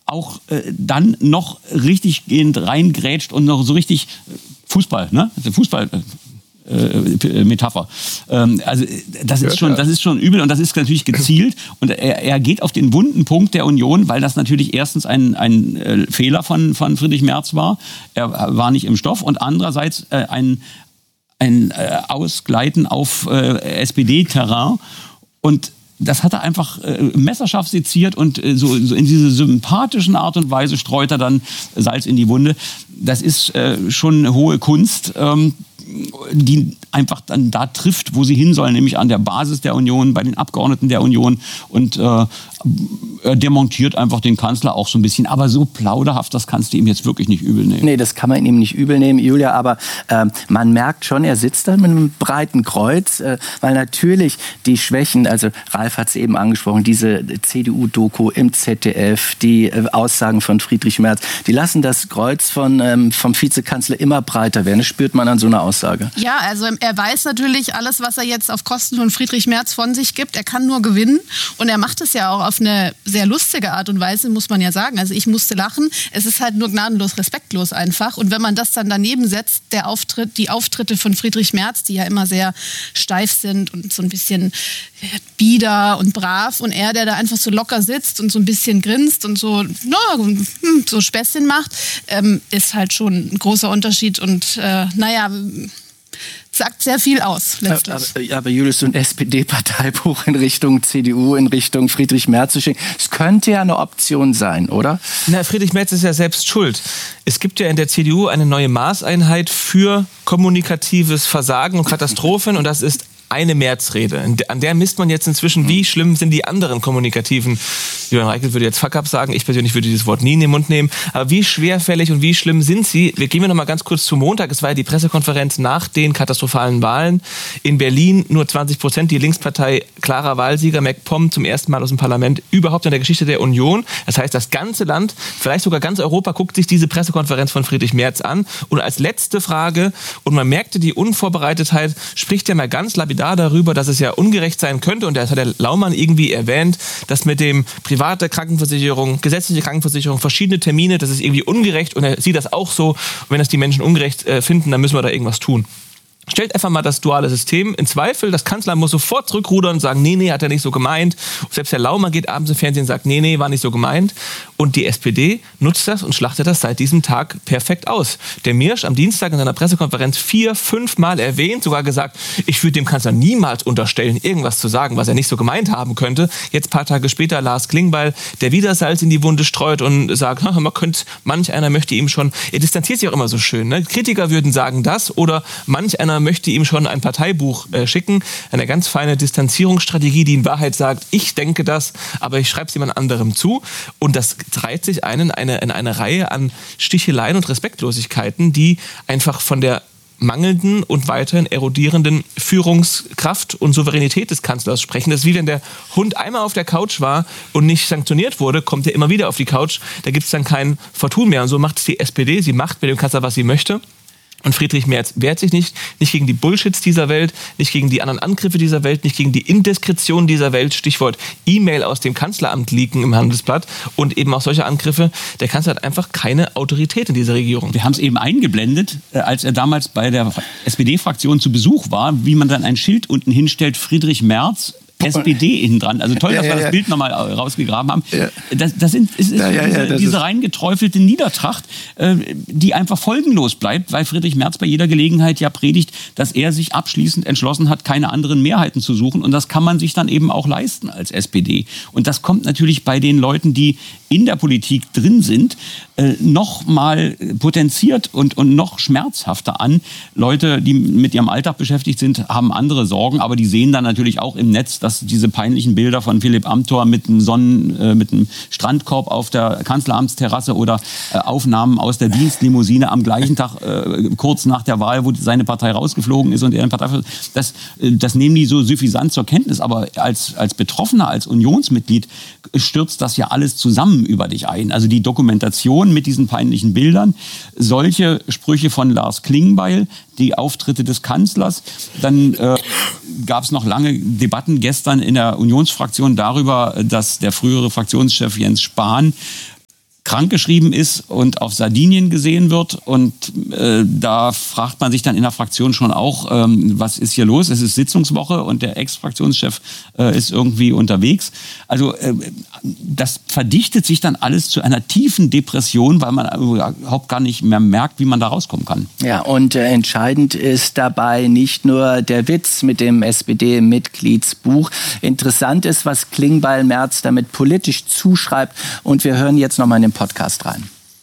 auch dann noch richtig gehend reingrätscht und noch so richtig Fußball, ne? Fußball. Metapher. Also das ist schon übel und das ist natürlich gezielt und er geht auf den wunden Punkt der Union, weil das natürlich erstens ein Fehler von Friedrich Merz war. Er war nicht im Stoff und andererseits ein Ausgleiten auf SPD-Terrain und das hat er einfach messerscharf seziert und so in diese sympathischen Art und Weise streut er dann Salz in die Wunde. Das ist schon eine hohe Kunst, die einfach dann da trifft, wo sie hin sollen, nämlich an der Basis der Union, bei den Abgeordneten der Union und er demontiert einfach den Kanzler auch so ein bisschen, aber so plauderhaft, das kannst du ihm jetzt wirklich nicht übel nehmen. Nee, das kann man ihm nicht übel nehmen, Julia, aber man merkt schon, er sitzt da mit einem breiten Kreuz, weil natürlich die Schwächen, also Ralf hat es eben angesprochen, diese CDU-Doku im ZDF, die Aussagen von Friedrich Merz, die lassen das Kreuz vom Vizekanzler immer breiter werden. Das spürt man an so einer Aussage. Ja, also er weiß natürlich alles, was er jetzt auf Kosten von Friedrich Merz von sich gibt. Er kann nur gewinnen und er macht es ja auch auf eine sehr lustige Art und Weise, muss man ja sagen. Also ich musste lachen. Es ist halt nur gnadenlos respektlos einfach. Und wenn man das dann daneben setzt, die Auftritte von Friedrich Merz, die ja immer sehr steif sind und so ein bisschen bieder und brav und er, der da einfach so locker sitzt und so ein bisschen grinst und so, so Späßchen macht, ist halt schon ein großer Unterschied und sagt sehr viel aus, letztlich. Aber Julius, so ein SPD-Parteibuch in Richtung CDU, in Richtung Friedrich Merz zu schicken, es könnte ja eine Option sein, oder? Na, Friedrich Merz ist ja selbst schuld. Es gibt ja in der CDU eine neue Maßeinheit für kommunikatives Versagen und Katastrophen und das ist eine Märzrede. An der misst man jetzt inzwischen, wie schlimm sind die anderen kommunikativen. Julian Reichelt würde jetzt Fuck-up sagen, ich persönlich würde dieses Wort nie in den Mund nehmen. Aber wie schwerfällig und wie schlimm sind sie? Wir gehen noch mal ganz kurz zu Montag. Es war ja die Pressekonferenz nach den katastrophalen Wahlen. In Berlin nur 20%, die Linkspartei klarer Wahlsieger, MacPom zum ersten Mal aus dem Parlament überhaupt in der Geschichte der Union. Das heißt, das ganze Land, vielleicht sogar ganz Europa, guckt sich diese Pressekonferenz von Friedrich Merz an. Und als letzte Frage, und man merkte die Unvorbereitetheit, spricht er mal ganz lapidar darüber, dass es ja ungerecht sein könnte, und das hat der Laumann irgendwie erwähnt, dass mit dem private Krankenversicherung, gesetzliche Krankenversicherung, verschiedene Termine, das ist irgendwie ungerecht und er sieht das auch so. Und wenn das die Menschen ungerecht finden, dann müssen wir da irgendwas tun. Stellt einfach mal das duale System in Zweifel. Das Kanzleramt muss sofort zurückrudern und sagen, nee, hat er nicht so gemeint. Selbst der Laumann geht abends im Fernsehen und sagt, nee, war nicht so gemeint. Und die SPD nutzt das und schlachtet das seit diesem Tag perfekt aus. Der Mirsch am Dienstag in seiner Pressekonferenz 4-5 Mal erwähnt, sogar gesagt, ich würde dem Kanzler niemals unterstellen, irgendwas zu sagen, was er nicht so gemeint haben könnte. Jetzt ein paar Tage später Lars Klingbeil, der wieder Salz in die Wunde streut und sagt, manch einer möchte ihm schon, er distanziert sich auch immer so schön, ne? Kritiker würden sagen das oder manch einer möchte ihm schon ein Parteibuch schicken. Eine ganz feine Distanzierungsstrategie, die in Wahrheit sagt, ich denke das, aber ich schreibe es jemand anderem zu. Und das reiht sich in eine Reihe an Sticheleien und Respektlosigkeiten, die einfach von der mangelnden und weiterhin erodierenden Führungskraft und Souveränität des Kanzlers sprechen. Das ist wie wenn der Hund einmal auf der Couch war und nicht sanktioniert wurde, kommt er immer wieder auf die Couch. Da gibt es dann kein Vertun mehr. Und so macht es die SPD. Sie macht mit dem Kanzler, was sie möchte. Und Friedrich Merz wehrt sich nicht gegen die Bullshits dieser Welt, nicht gegen die anderen Angriffe dieser Welt, nicht gegen die Indiskretion dieser Welt, Stichwort E-Mail aus dem Kanzleramt leaken im Handelsblatt und eben auch solche Angriffe. Der Kanzler hat einfach keine Autorität in dieser Regierung. Wir haben es eben eingeblendet, als er damals bei der SPD-Fraktion zu Besuch war, wie man dann ein Schild unten hinstellt, Friedrich Merz, SPD innen dran. Also toll, dass wir das Bild nochmal rausgegraben haben. Ja. Das ist diese reingeträufelte Niedertracht, die einfach folgenlos bleibt, weil Friedrich Merz bei jeder Gelegenheit ja predigt, dass er sich abschließend entschlossen hat, keine anderen Mehrheiten zu suchen. Und das kann man sich dann eben auch leisten als SPD. Und das kommt natürlich bei den Leuten, die in der Politik drin sind, noch mal potenziert und noch schmerzhafter an. Leute, die mit ihrem Alltag beschäftigt sind, haben andere Sorgen, aber die sehen dann natürlich auch im Netz, dass diese peinlichen Bilder von Philipp Amthor mit einem Strandkorb auf der Kanzleramtsterrasse oder Aufnahmen aus der Dienstlimousine am gleichen Tag, kurz nach der Wahl, wo seine Partei rausgeflogen ist und er in Partei, das nehmen die so suffisant zur Kenntnis, aber als Betroffener, als Unionsmitglied stürzt das ja alles zusammen über dich ein. Also die Dokumentation mit diesen peinlichen Bildern, solche Sprüche von Lars Klingbeil, die Auftritte des Kanzlers. Dann gab es noch lange Debatten gestern in der Unionsfraktion darüber, dass der frühere Fraktionschef Jens Spahn krankgeschrieben ist und auf Sardinien gesehen wird. Und da fragt man sich dann in der Fraktion schon auch, was ist hier los? Es ist Sitzungswoche und der Ex-Fraktionschef ist irgendwie unterwegs. Also das verdichtet sich dann alles zu einer tiefen Depression, weil man überhaupt gar nicht mehr merkt, wie man da rauskommen kann. Ja, und entscheidend ist dabei nicht nur der Witz mit dem SPD-Mitgliedsbuch. Interessant ist, was Klingbeil-Merz damit politisch zuschreibt. Und wir hören jetzt nochmal in den Podcast rein.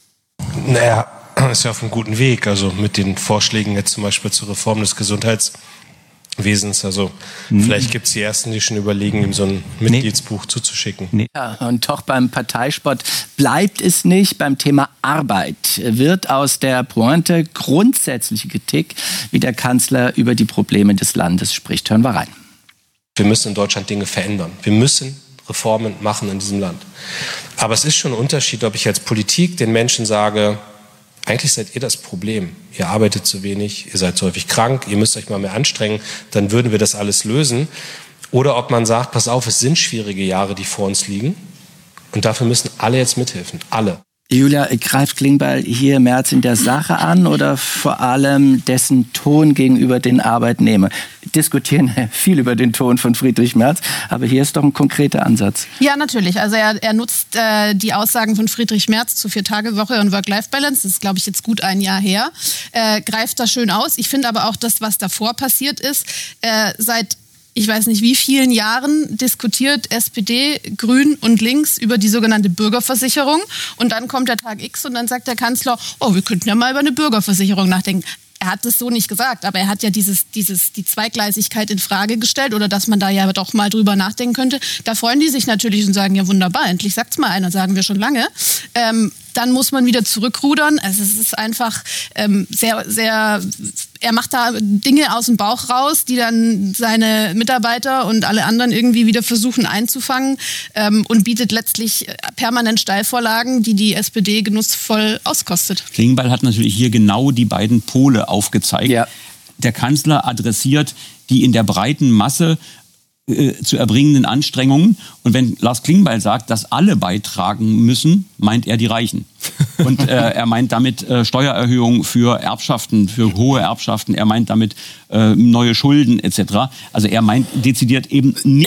Naja, ist ja auf einem guten Weg. Also mit den Vorschlägen jetzt zum Beispiel zur Reform des Gesundheitswesens. Also vielleicht gibt es die Ersten, die schon überlegen, ihm so ein Mitgliedsbuch zuzuschicken. Nee. Ja, und doch beim Parteisport bleibt es nicht. Beim Thema Arbeit wird aus der Pointe grundsätzliche Kritik, wie der Kanzler über die Probleme des Landes spricht. Hören wir rein. Wir müssen in Deutschland Dinge verändern. Wir müssen Reformen machen in diesem Land. Aber es ist schon ein Unterschied, ob ich als Politik den Menschen sage, eigentlich seid ihr das Problem. Ihr arbeitet zu wenig, ihr seid zu häufig krank, ihr müsst euch mal mehr anstrengen, dann würden wir das alles lösen. Oder ob man sagt, pass auf, es sind schwierige Jahre, die vor uns liegen. Und dafür müssen alle jetzt mithelfen. Alle. Julia, greift Klingbeil hier Merz in der Sache an oder vor allem dessen Ton gegenüber den Arbeitnehmern? Diskutieren viel über den Ton von Friedrich Merz, aber hier ist doch ein konkreter Ansatz. Ja, natürlich. Also er nutzt die Aussagen von Friedrich Merz zur 4-Tage-Woche und Work-Life-Balance, das ist, glaube ich, jetzt gut ein Jahr her, greift da schön aus. Ich finde aber auch das, was davor passiert ist, seit ich weiß nicht wie vielen Jahren diskutiert SPD, Grün und Links über die sogenannte Bürgerversicherung. Und dann kommt der Tag X und dann sagt der Kanzler, wir könnten ja mal über eine Bürgerversicherung nachdenken. Er hat das so nicht gesagt, aber er hat ja die Zweigleisigkeit in Frage gestellt oder dass man da ja doch mal drüber nachdenken könnte. Da freuen die sich natürlich und sagen, ja wunderbar, endlich sagt's mal einer, sagen wir schon lange. Dann muss man wieder zurückrudern. Also es ist einfach sehr, sehr, er macht da Dinge aus dem Bauch raus, die dann seine Mitarbeiter und alle anderen irgendwie wieder versuchen einzufangen und bietet letztlich permanent Steilvorlagen, die SPD genussvoll auskostet. Klingbeil hat natürlich hier genau die beiden Pole aufgezeigt. Ja. Der Kanzler adressiert die in der breiten Masse zu erbringenden Anstrengungen. Und wenn Lars Klingbeil sagt, dass alle beitragen müssen, meint er die Reichen. Und er meint damit Steuererhöhungen für Erbschaften, für hohe Erbschaften. Er meint damit neue Schulden etc. Also er meint dezidiert eben nicht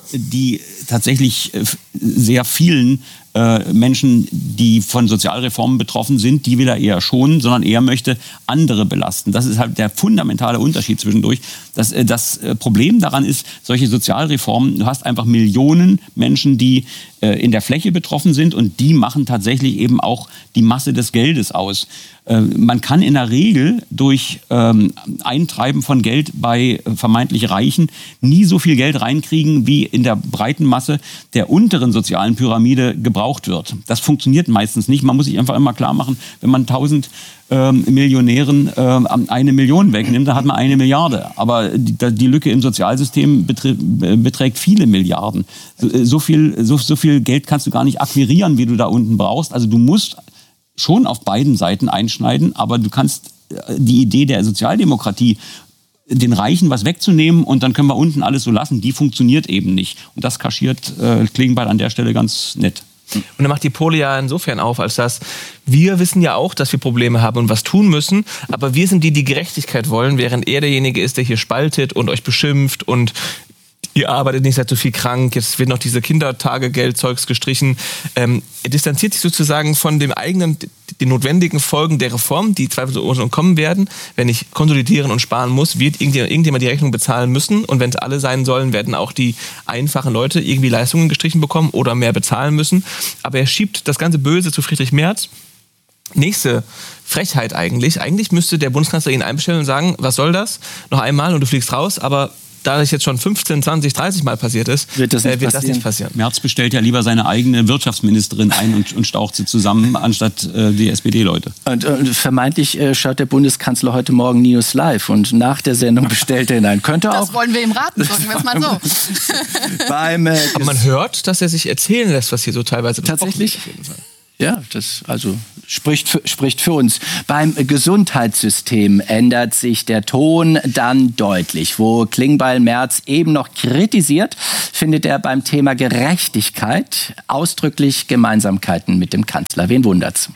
die tatsächlich sehr vielen Menschen, die von Sozialreformen betroffen sind, die will er eher schonen, sondern er möchte andere belasten. Das ist halt der fundamentale Unterschied zwischendurch. Das Problem daran ist, solche Sozialreformen, du hast einfach Millionen Menschen, die in der Fläche betroffen sind und die machen tatsächlich eben auch die Masse des Geldes aus. Man kann in der Regel durch Eintreiben von Geld bei vermeintlich Reichen nie so viel Geld reinkriegen, wie in der breiten Masse der unteren sozialen Pyramide gebraucht wird. Das funktioniert meistens nicht. Man muss sich einfach immer klar machen, wenn man 1000 Millionären 1 Million wegnimmt, dann hat man 1 Milliarde. Aber die Lücke im Sozialsystem beträgt viele Milliarden. So viel Geld kannst du gar nicht akquirieren, wie du da unten brauchst. Also du musst schon auf beiden Seiten einschneiden, aber du kannst die Idee der Sozialdemokratie, den Reichen was wegzunehmen und dann können wir unten alles so lassen, die funktioniert eben nicht. Und das kaschiert Klingbeil an der Stelle ganz nett. Und er macht die Pole ja insofern auf, als dass wir wissen ja auch, dass wir Probleme haben und was tun müssen, aber wir sind die Gerechtigkeit wollen, während er derjenige ist, der hier spaltet und euch beschimpft und ihr arbeitet nicht, seid so viel krank, jetzt wird noch diese Kindertagegeldzeugs gestrichen. Er distanziert sich sozusagen von den notwendigen Folgen der Reform, die zweifelsohne kommen werden. Wenn ich konsolidieren und sparen muss, wird irgendjemand die Rechnung bezahlen müssen. Und wenn es alle sein sollen, werden auch die einfachen Leute irgendwie Leistungen gestrichen bekommen oder mehr bezahlen müssen. Aber er schiebt das ganze Böse zu Friedrich Merz. Nächste Frechheit eigentlich. Eigentlich müsste der Bundeskanzler ihn einbestellen und sagen, was soll das? Noch einmal und du fliegst raus, aber da das jetzt schon 15, 20, 30 Mal passiert ist, wird das nicht passieren. Merz bestellt ja lieber seine eigene Wirtschaftsministerin ein und staucht sie zusammen, anstatt die SPD-Leute. Und vermeintlich schaut der Bundeskanzler heute Morgen News Live und nach der Sendung bestellt er ihn ein. Das wollen wir ihm raten, sagen wir es mal so. Aber man hört, dass er sich erzählen lässt, was hier so teilweise tatsächlich. Auf jeden Fall. Ja, das spricht für uns. Beim Gesundheitssystem ändert sich der Ton dann deutlich. Wo Klingbeil-Merz eben noch kritisiert, findet er beim Thema Gerechtigkeit ausdrücklich Gemeinsamkeiten mit dem Kanzler. Wen wundert's?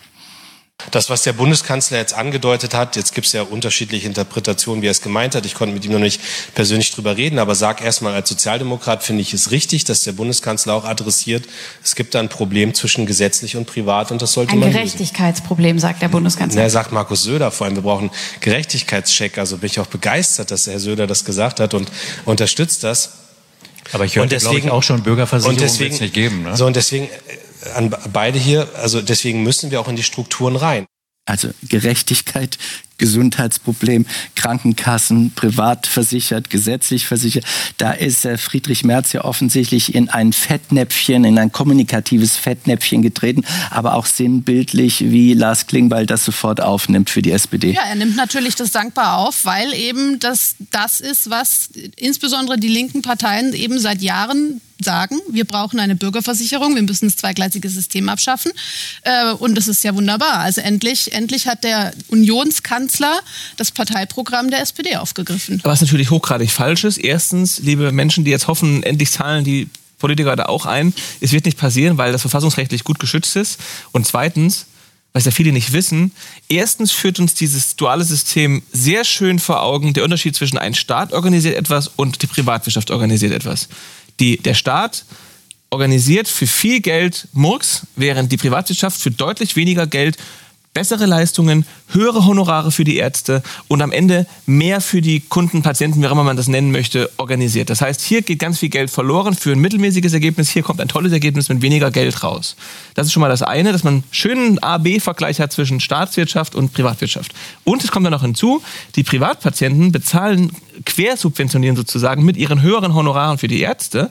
Das, was der Bundeskanzler jetzt angedeutet hat, jetzt gibt es ja unterschiedliche Interpretationen, wie er es gemeint hat. Ich konnte mit ihm noch nicht persönlich drüber reden, aber sag erstmal, als Sozialdemokrat finde ich es richtig, dass der Bundeskanzler auch adressiert, es gibt da ein Problem zwischen gesetzlich und privat und das sollte man lösen. Ein Gerechtigkeitsproblem, sagt der Bundeskanzler. Er sagt Markus Söder vor allem, wir brauchen Gerechtigkeitscheck. Also bin ich auch begeistert, dass Herr Söder das gesagt hat und unterstützt das. Aber ich hörte, glaube ich, auch schon Bürgerversicherung wird es nicht geben. Ne? So, und deswegen an beide hier, also deswegen müssen wir auch in die Strukturen rein. Also Gerechtigkeit, Gesundheitsproblem, Krankenkassen, privat versichert, gesetzlich versichert. Da ist Friedrich Merz ja offensichtlich in ein Fettnäpfchen, in ein kommunikatives Fettnäpfchen getreten, aber auch sinnbildlich, wie Lars Klingbeil das sofort aufnimmt für die SPD. Ja, er nimmt natürlich das dankbar auf, weil eben das ist, was insbesondere die linken Parteien eben seit Jahren sagen, wir brauchen eine Bürgerversicherung, wir müssen das zweigleisige System abschaffen. Und das ist ja wunderbar. Also endlich hat der Unionskanzler das Parteiprogramm der SPD aufgegriffen. Was natürlich hochgradig falsch ist. Erstens, liebe Menschen, die jetzt hoffen, endlich zahlen die Politiker da auch ein. Es wird nicht passieren, weil das verfassungsrechtlich gut geschützt ist. Und zweitens, was ja viele nicht wissen, erstens führt uns dieses duale System sehr schön vor Augen, der Unterschied zwischen ein Staat organisiert etwas und die Privatwirtschaft organisiert etwas. Der Staat organisiert für viel Geld Murks, während die Privatwirtschaft für deutlich weniger Geld bessere Leistungen, höhere Honorare für die Ärzte und am Ende mehr für die Kunden, Patienten, wie auch immer man das nennen möchte, organisiert. Das heißt, hier geht ganz viel Geld verloren für ein mittelmäßiges Ergebnis, hier kommt ein tolles Ergebnis mit weniger Geld raus. Das ist schon mal das eine, dass man einen schönen A-B-Vergleich hat zwischen Staatswirtschaft und Privatwirtschaft. Und es kommt dann noch hinzu, die Privatpatienten bezahlen, quersubventionieren sozusagen mit ihren höheren Honoraren für die Ärzte,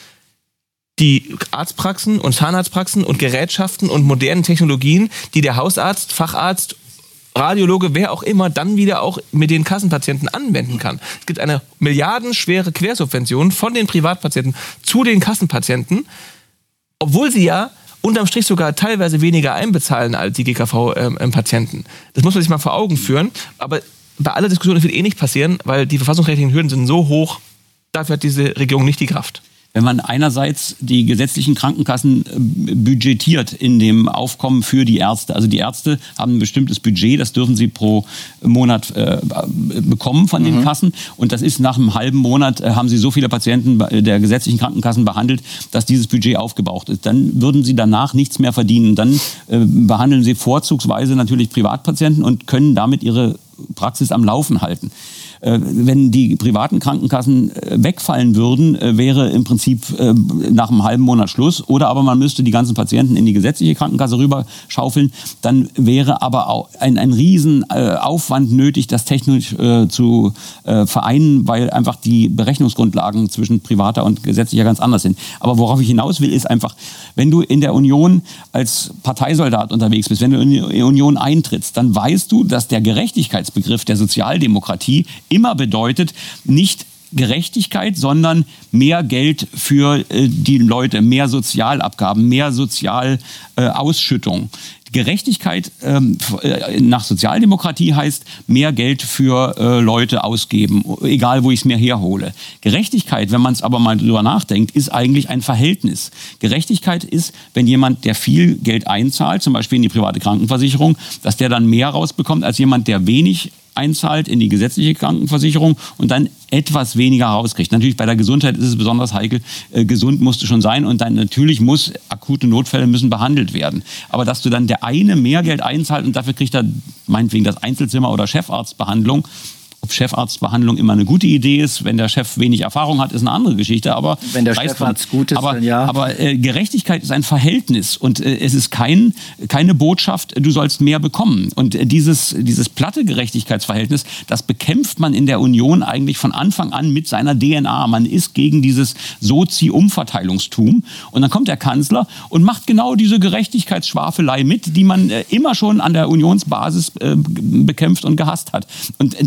die Arztpraxen und Zahnarztpraxen und Gerätschaften und modernen Technologien, die der Hausarzt, Facharzt, Radiologe, wer auch immer, dann wieder auch mit den Kassenpatienten anwenden kann. Es gibt eine milliardenschwere Quersubvention von den Privatpatienten zu den Kassenpatienten, obwohl sie ja unterm Strich sogar teilweise weniger einbezahlen als die GKV-Patienten. Das muss man sich mal vor Augen führen. Aber bei aller Diskussion, das wird nicht passieren, weil die verfassungsrechtlichen Hürden sind so hoch, dafür hat diese Regierung nicht die Kraft. Wenn man einerseits die gesetzlichen Krankenkassen budgetiert in dem Aufkommen für die Ärzte. Also die Ärzte haben ein bestimmtes Budget, das dürfen sie pro Monat bekommen von den Kassen. Und das ist nach einem halben Monat, haben sie so viele Patienten der gesetzlichen Krankenkassen behandelt, dass dieses Budget aufgebraucht ist. Dann würden sie danach nichts mehr verdienen. Dann behandeln sie vorzugsweise natürlich Privatpatienten und können damit ihre Praxis am Laufen halten. Wenn die privaten Krankenkassen wegfallen würden, wäre im Prinzip nach einem halben Monat Schluss. Oder aber man müsste die ganzen Patienten in die gesetzliche Krankenkasse rüberschaufeln. Dann wäre aber auch ein riesen Aufwand nötig, das technisch zu vereinen, weil einfach die Berechnungsgrundlagen zwischen privater und gesetzlicher ganz anders sind. Aber worauf ich hinaus will, ist einfach, wenn du in der Union als Parteisoldat unterwegs bist, wenn du in die Union eintrittst, dann weißt du, dass der Gerechtigkeitsbegriff der Sozialdemokratie immer bedeutet, nicht Gerechtigkeit, sondern mehr Geld für die Leute, mehr Sozialabgaben, mehr Sozialausschüttung. Gerechtigkeit nach Sozialdemokratie heißt mehr Geld für Leute ausgeben, egal wo ich es mir herhole. Gerechtigkeit, wenn man es aber mal drüber nachdenkt, ist eigentlich ein Verhältnis. Gerechtigkeit ist, wenn jemand, der viel Geld einzahlt, zum Beispiel in die private Krankenversicherung, dass der dann mehr rausbekommt als jemand, der wenig einzahlt in die gesetzliche Krankenversicherung und dann etwas weniger rauskriegt. Natürlich bei der Gesundheit ist es besonders heikel. Gesund musst du schon sein und dann natürlich akute Notfälle müssen behandelt werden. Aber dass du dann der eine mehr Geld einzahlt und dafür kriegt er meinetwegen das Einzelzimmer oder Chefarztbehandlung. Ob Chefarztbehandlung immer eine gute Idee ist, wenn der Chef wenig Erfahrung hat, ist eine andere Geschichte. Aber wenn der Chefarzt gut ist, dann ja. Aber Gerechtigkeit ist ein Verhältnis und es ist keine Botschaft, du sollst mehr bekommen. Und dieses platte Gerechtigkeitsverhältnis, das bekämpft man in der Union eigentlich von Anfang an mit seiner DNA. Man ist gegen dieses Sozi-Umverteilungstum. Und dann kommt der Kanzler und macht genau diese Gerechtigkeitsschwafelei mit, die man immer schon an der Unionsbasis bekämpft und gehasst hat. Und das ist einfach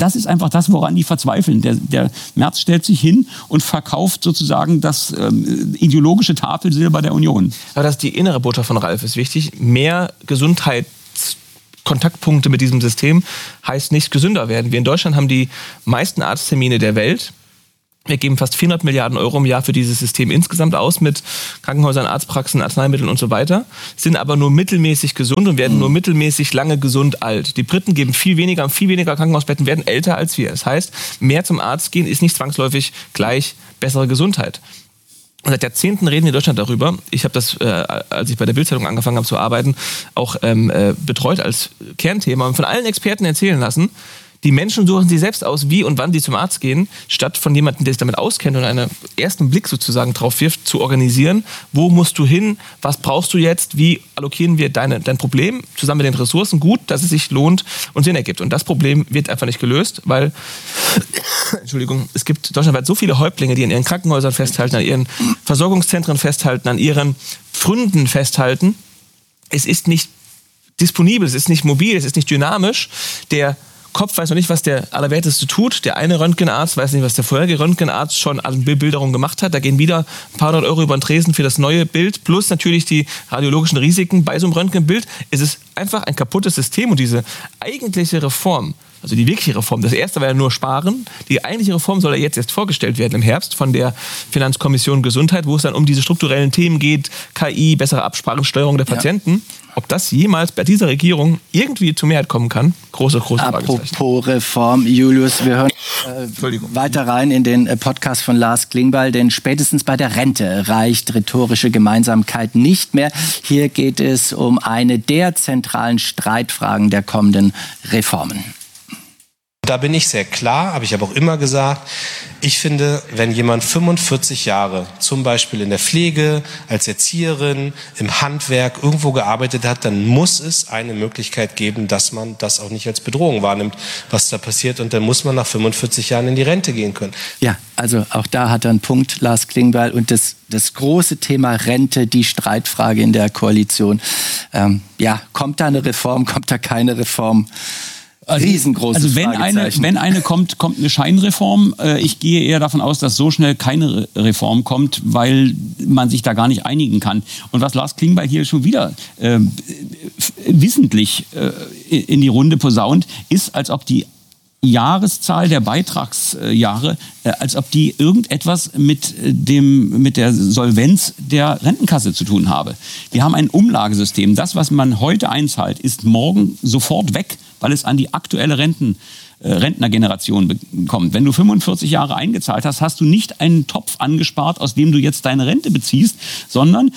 einfach das, woran die verzweifeln. Der Merz stellt sich hin und verkauft sozusagen das ideologische Tafelsilber der Union. Aber das ist die innere Botschaft von Ralf, ist wichtig. Mehr Gesundheitskontaktpunkte mit diesem System heißt nicht gesünder werden. Wir in Deutschland haben die meisten Arzttermine der Welt. Wir geben fast 400 Milliarden Euro im Jahr für dieses System insgesamt aus mit Krankenhäusern, Arztpraxen, Arzneimitteln und so weiter, sind aber nur mittelmäßig gesund und werden nur mittelmäßig lange gesund alt. Die Briten geben viel weniger Krankenhausbetten, werden älter als wir. Das heißt, mehr zum Arzt gehen ist nicht zwangsläufig gleich bessere Gesundheit. Und seit Jahrzehnten reden wir in Deutschland darüber. Ich habe das, als ich bei der Bild-Zeitung angefangen habe zu arbeiten, auch betreut als Kernthema und von allen Experten erzählen lassen, die Menschen suchen sich selbst aus, wie und wann sie zum Arzt gehen, statt von jemandem, der sich damit auskennt und einen ersten Blick sozusagen drauf wirft, zu organisieren. Wo musst du hin? Was brauchst du jetzt? Wie allokieren wir dein Problem zusammen mit den Ressourcen gut, dass es sich lohnt und Sinn ergibt? Und das Problem wird einfach nicht gelöst, weil es gibt deutschlandweit so viele Häuptlinge, die an ihren Krankenhäusern festhalten, an ihren Versorgungszentren festhalten, an ihren Pfründen festhalten. Es ist nicht disponibel, es ist nicht mobil, es ist nicht dynamisch. Der Kopf weiß noch nicht, was der Allerwerteste tut. Der eine Röntgenarzt weiß nicht, was der vorherige Röntgenarzt schon an Bebilderung gemacht hat. Da gehen wieder ein paar hundert Euro über den Tresen für das neue Bild. Plus natürlich die radiologischen Risiken bei so einem Röntgenbild. Es ist einfach ein kaputtes System. Und diese eigentliche Reform, also die wirkliche Reform, das erste war ja nur Sparen. Die eigentliche Reform soll ja jetzt erst vorgestellt werden im Herbst von der Finanzkommission Gesundheit, wo es dann um diese strukturellen Themen geht, KI, bessere Absprachen, Steuerung der Patienten. Ja. Ob das jemals bei dieser Regierung irgendwie zur Mehrheit kommen kann, große Fragezeichen. Apropos Reform, Julius, wir hören weiter rein in den Podcast von Lars Klingbeil, denn spätestens bei der Rente reicht rhetorische Gemeinsamkeit nicht mehr. Hier geht es um eine der zentralen Streitfragen der kommenden Reformen. Da bin ich sehr klar, habe ich aber auch immer gesagt, ich finde, wenn jemand 45 Jahre zum Beispiel in der Pflege, als Erzieherin, im Handwerk irgendwo gearbeitet hat, dann muss es eine Möglichkeit geben, dass man das auch nicht als Bedrohung wahrnimmt, was da passiert. Und dann muss man nach 45 Jahren in die Rente gehen können. Ja, also auch da hat er einen Punkt, Lars Klingbeil. Und das große Thema Rente, die Streitfrage in der Koalition. Kommt da eine Reform, kommt da keine Reform? Riesengroßes Fragezeichen. Also wenn eine kommt eine Scheinreform. Ich gehe eher davon aus, dass so schnell keine Reform kommt, weil man sich da gar nicht einigen kann. Und was Lars Klingbeil hier schon wieder wissentlich in die Runde posaunt, ist, als ob die Jahreszahl der Beitragsjahre, als ob die irgendetwas mit der Solvenz der Rentenkasse zu tun habe. Wir haben ein Umlagesystem. Das, was man heute einzahlt, ist morgen sofort weg, weil es an die aktuelle Rentnergeneration kommt. Wenn du 45 Jahre eingezahlt hast, hast du nicht einen Topf angespart, aus dem du jetzt deine Rente beziehst, sondern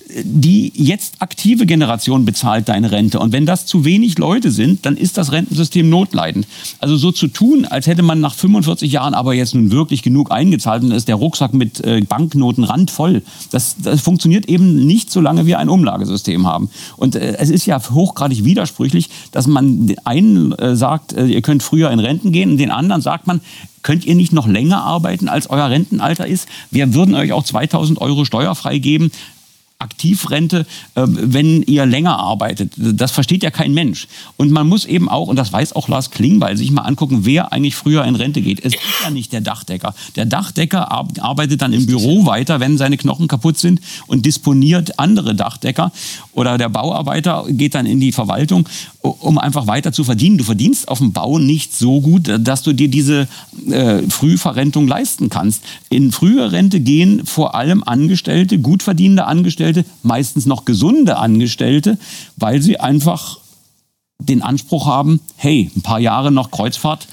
die jetzt aktive Generation bezahlt deine Rente. Und wenn das zu wenig Leute sind, dann ist das Rentensystem notleidend. Also so zu tun, als hätte man nach 45 Jahren aber jetzt nun wirklich genug eingezahlt und ist der Rucksack mit Banknoten randvoll. Das funktioniert eben nicht, solange wir ein Umlagesystem haben. Und es ist ja hochgradig widersprüchlich, dass man den einen sagt, ihr könnt früher in Renten gehen, und den anderen sagt man, könnt ihr nicht noch länger arbeiten, als euer Rentenalter ist? Wir würden euch auch 2.000 Euro steuerfrei geben. Aktivrente, wenn ihr länger arbeitet. Das versteht ja kein Mensch. Und man muss eben auch, und das weiß auch Lars Klingbeil, sich mal angucken, wer eigentlich früher in Rente geht. Es ist ja nicht der Dachdecker. Der Dachdecker arbeitet dann im Büro weiter, wenn seine Knochen kaputt sind, und disponiert andere Dachdecker. Oder der Bauarbeiter geht dann in die Verwaltung, um einfach weiter zu verdienen. Du verdienst auf dem Bau nicht so gut, dass du dir diese Frühverrentung leisten kannst. In frühe Rente gehen vor allem Angestellte, gut verdienende Angestellte, meistens noch gesunde Angestellte, weil sie einfach den Anspruch haben, hey, ein paar Jahre noch Kreuzfahrt,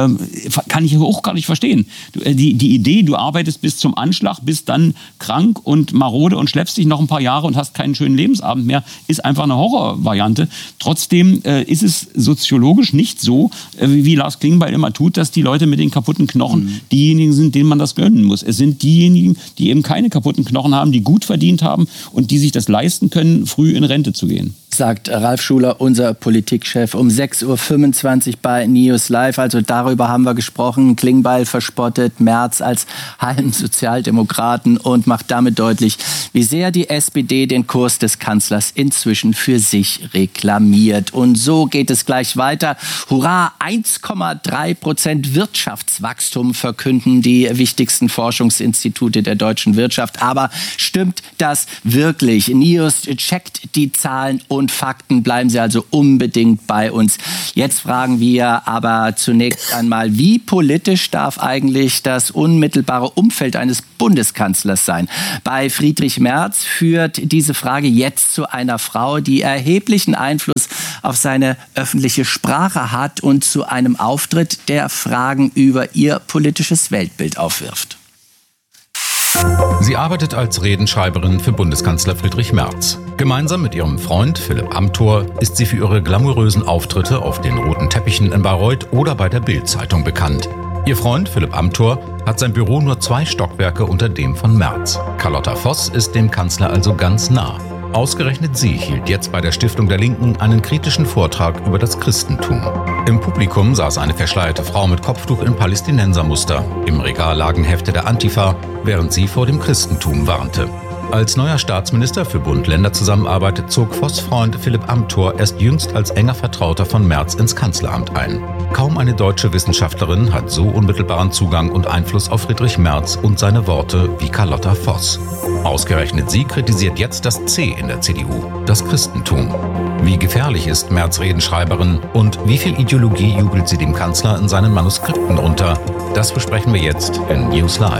kann ich auch gar nicht verstehen. Die Idee, du arbeitest bis zum Anschlag, bist dann krank und marode und schleppst dich noch ein paar Jahre und hast keinen schönen Lebensabend mehr, ist einfach eine Horrorvariante. Trotzdem ist es soziologisch nicht so, wie Lars Klingbeil immer tut, dass die Leute mit den kaputten Knochen diejenigen sind, denen man das gönnen muss. Es sind diejenigen, die eben keine kaputten Knochen haben, die gut verdient haben und die sich das leisten können, früh in Rente zu gehen. Sagt Ralf Schuler, unser Politik Politikchef um 6.25 Uhr bei News Live. Also darüber haben wir gesprochen. Klingbeil verspottet Merz als halben Sozialdemokraten und macht damit deutlich, wie sehr die SPD den Kurs des Kanzlers inzwischen für sich reklamiert. Und so geht es gleich weiter. Hurra, 1,3% Wirtschaftswachstum verkünden die wichtigsten Forschungsinstitute der deutschen Wirtschaft. Aber stimmt das wirklich? News checkt die Zahlen und Fakten. Bleiben Sie also unbedingt bei uns. Jetzt fragen wir aber zunächst einmal, wie politisch darf eigentlich das unmittelbare Umfeld eines Bundeskanzlers sein? Bei Friedrich Merz führt diese Frage jetzt zu einer Frau, die erheblichen Einfluss auf seine öffentliche Sprache hat und zu einem Auftritt, der Fragen über ihr politisches Weltbild aufwirft. Sie arbeitet als Redenschreiberin für Bundeskanzler Friedrich Merz. Gemeinsam mit ihrem Freund Philipp Amthor ist sie für ihre glamourösen Auftritte auf den roten Teppichen in Bayreuth oder bei der Bild-Zeitung bekannt. Ihr Freund Philipp Amthor hat sein Büro nur 2 Stockwerke unter dem von Merz. Carlotta Voss ist dem Kanzler also ganz nah. Ausgerechnet sie hielt jetzt bei der Stiftung der Linken einen kritischen Vortrag über das Christentum. Im Publikum saß eine verschleierte Frau mit Kopftuch in Palästinensermuster. Im Regal lagen Hefte der Antifa, während sie vor dem Christentum warnte. Als neuer Staatsminister für Bund-Länder-Zusammenarbeit zog Voss' Freund Philipp Amthor erst jüngst als enger Vertrauter von Merz ins Kanzleramt ein. Kaum eine deutsche Wissenschaftlerin hat so unmittelbaren Zugang und Einfluss auf Friedrich Merz und seine Worte wie Carlotta Voss. Ausgerechnet sie kritisiert jetzt das C in der CDU, das Christentum. Wie gefährlich ist Merz Redenschreiberin und wie viel Ideologie jubelt sie dem Kanzler in seinen Manuskripten unter? Das besprechen wir jetzt in News Live.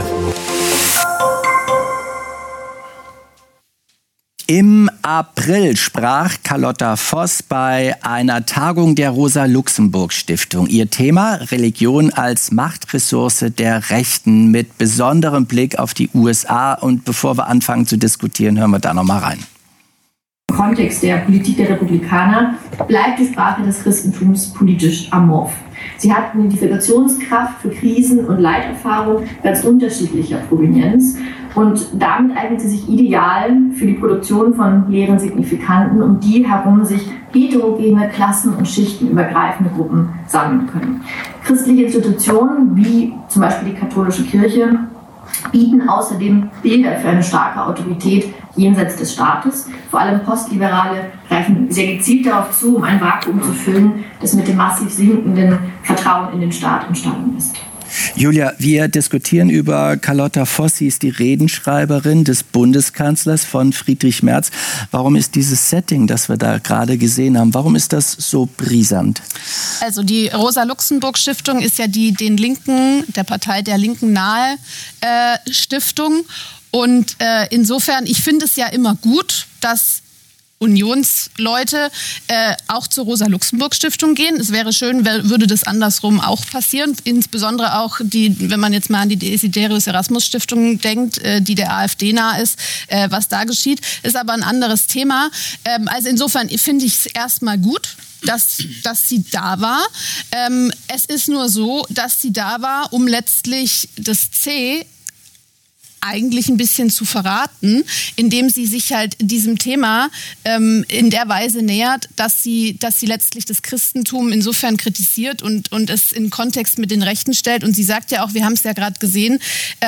Im April sprach Carlotta Voss bei einer Tagung der Rosa-Luxemburg-Stiftung. Ihr Thema: Religion als Machtressource der Rechten mit besonderem Blick auf die USA. Und bevor wir anfangen zu diskutieren, hören wir da noch mal rein. Im Kontext der Politik der Republikaner bleibt die Sprache des Christentums politisch amorph. Sie hat eine Identifikationskraft für Krisen und Leiterfahrung ganz unterschiedlicher Provenienz und damit eignet sie sich ideal für die Produktion von leeren Signifikanten, um die herum sich heterogene, klassen- und schichtenübergreifende Gruppen sammeln können. Christliche Institutionen, wie zum Beispiel die katholische Kirche, bieten außerdem Bilder für eine starke Autorität jenseits des Staates. Vor allem Postliberale greifen sehr gezielt darauf zu, um ein Vakuum zu füllen, das mit dem massiv sinkenden Vertrauen in den Staat entstanden ist. Julia, wir diskutieren über Carlotta Voss. Sie ist die Redenschreiberin des Bundeskanzlers von Friedrich Merz. Warum ist dieses Setting, das wir da gerade gesehen haben, warum ist das so brisant? Also die Rosa-Luxemburg-Stiftung ist ja die den Linken, der Partei der Linken nahe Stiftung. Und insofern, ich finde es ja immer gut, dass Unionsleute auch zur Rosa-Luxemburg-Stiftung gehen. Es wäre schön, würde das andersrum auch passieren. Insbesondere auch, wenn man jetzt mal an die Desiderius-Erasmus-Stiftung denkt, die der AfD nah ist, was da geschieht, ist aber ein anderes Thema. Also insofern finde ich es erstmal gut, dass sie da war. Es ist nur so, dass sie da war, um letztlich das C eigentlich ein bisschen zu verraten, indem sie sich halt diesem Thema in der Weise nähert, dass sie letztlich das Christentum insofern kritisiert und es in Kontext mit den Rechten stellt. Und sie sagt ja auch, wir haben es ja gerade gesehen,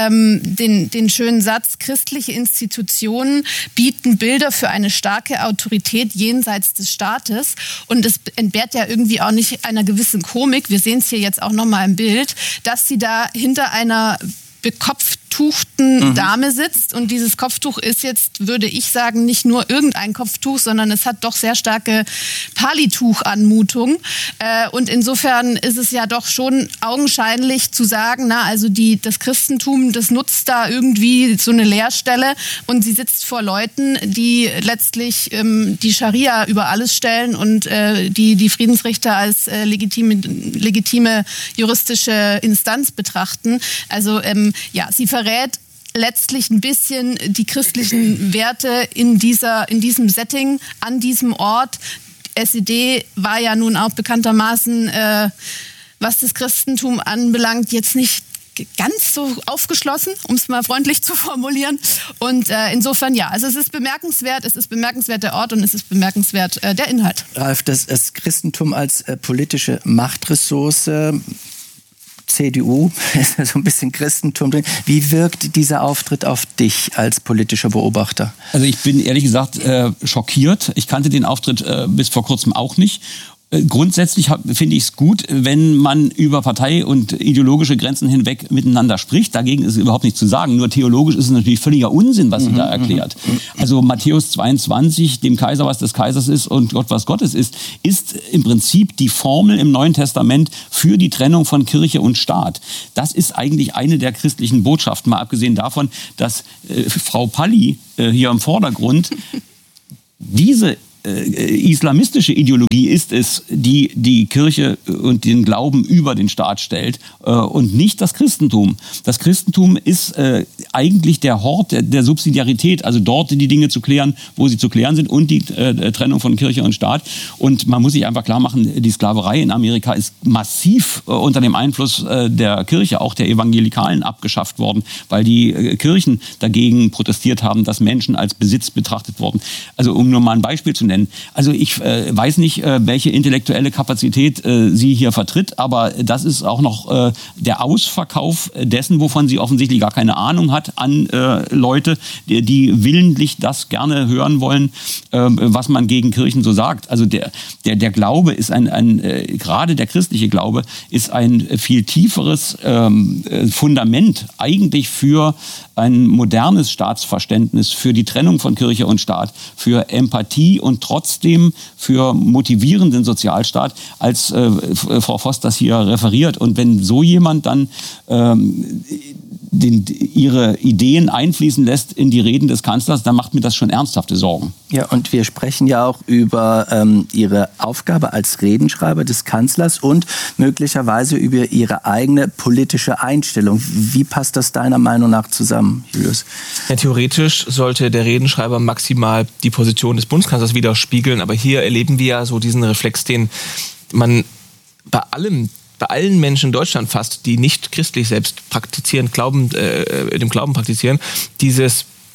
den schönen Satz: Christliche Institutionen bieten Bilder für eine starke Autorität jenseits des Staates. Und es entbehrt ja irgendwie auch nicht einer gewissen Komik. Wir sehen es hier jetzt auch nochmal im Bild, dass sie da hinter einer bekopftuchten Dame sitzt. Und dieses Kopftuch ist jetzt, würde ich sagen, nicht nur irgendein Kopftuch, sondern es hat doch sehr starke Palituch-Anmutung. Und insofern ist es ja doch schon augenscheinlich zu sagen, also das Christentum, das nutzt da irgendwie so eine Leerstelle. Und sie sitzt vor Leuten, die letztlich die Scharia über alles stellen und die Friedensrichter als legitime juristische Instanz betrachten. Also sie verrät letztlich ein bisschen die christlichen Werte in diesem Setting, an diesem Ort. SED war ja nun auch bekanntermaßen, was das Christentum anbelangt, jetzt nicht ganz so aufgeschlossen, um es mal freundlich zu formulieren. Und insofern ja, also es ist bemerkenswert der Ort und es ist bemerkenswert der Inhalt. Ralf, das Christentum als politische Machtressource, CDU, ist so ein bisschen Christentum drin. Wie wirkt dieser Auftritt auf dich als politischer Beobachter? Also ich bin ehrlich gesagt schockiert. Ich kannte den Auftritt bis vor kurzem auch nicht. Grundsätzlich finde ich es gut, wenn man über Partei- und ideologische Grenzen hinweg miteinander spricht. Dagegen ist überhaupt nichts zu sagen. Nur theologisch ist es natürlich völliger Unsinn, was sie da erklärt. Also Matthäus 22, dem Kaiser was des Kaisers ist und Gott was Gottes ist im Prinzip die Formel im Neuen Testament für die Trennung von Kirche und Staat. Das ist eigentlich eine der christlichen Botschaften, mal abgesehen davon, dass Frau Palli hier im Vordergrund diese islamistische Ideologie ist es, die die Kirche und den Glauben über den Staat stellt und nicht das Christentum. Das Christentum ist eigentlich der Hort der Subsidiarität, also dort die Dinge zu klären, wo sie zu klären sind und die Trennung von Kirche und Staat. Und man muss sich einfach klar machen, die Sklaverei in Amerika ist massiv unter dem Einfluss der Kirche, auch der Evangelikalen, abgeschafft worden, weil die Kirchen dagegen protestiert haben, dass Menschen als Besitz betrachtet wurden. Also um nur mal ein Beispiel zu nennen. Also ich weiß nicht, welche intellektuelle Kapazität sie hier vertritt, aber das ist auch noch der Ausverkauf dessen, wovon sie offensichtlich gar keine Ahnung hat, an Leute, die willentlich das gerne hören wollen, was man gegen Kirchen so sagt. Also der Glaube ist gerade der christliche Glaube ist ein viel tieferes Fundament eigentlich für ein modernes Staatsverständnis, für die Trennung von Kirche und Staat, für Empathie und trotzdem für motivierenden Sozialstaat, als Frau Voss das hier referiert. Und wenn so jemand dann ihre Ideen einfließen lässt in die Reden des Kanzlers, dann macht mir das schon ernsthafte Sorgen. Ja, und wir sprechen ja auch über Ihre Aufgabe als Redenschreiber des Kanzlers und möglicherweise über Ihre eigene politische Einstellung. Wie passt das deiner Meinung nach zusammen, Julius? Ja, theoretisch sollte der Redenschreiber maximal die Position des Bundeskanzlers widerspiegeln, aber hier erleben wir ja so diesen Reflex, den man bei allen Menschen in Deutschland fast, die nicht christlich selbst praktizieren, dem Glauben praktizieren, diese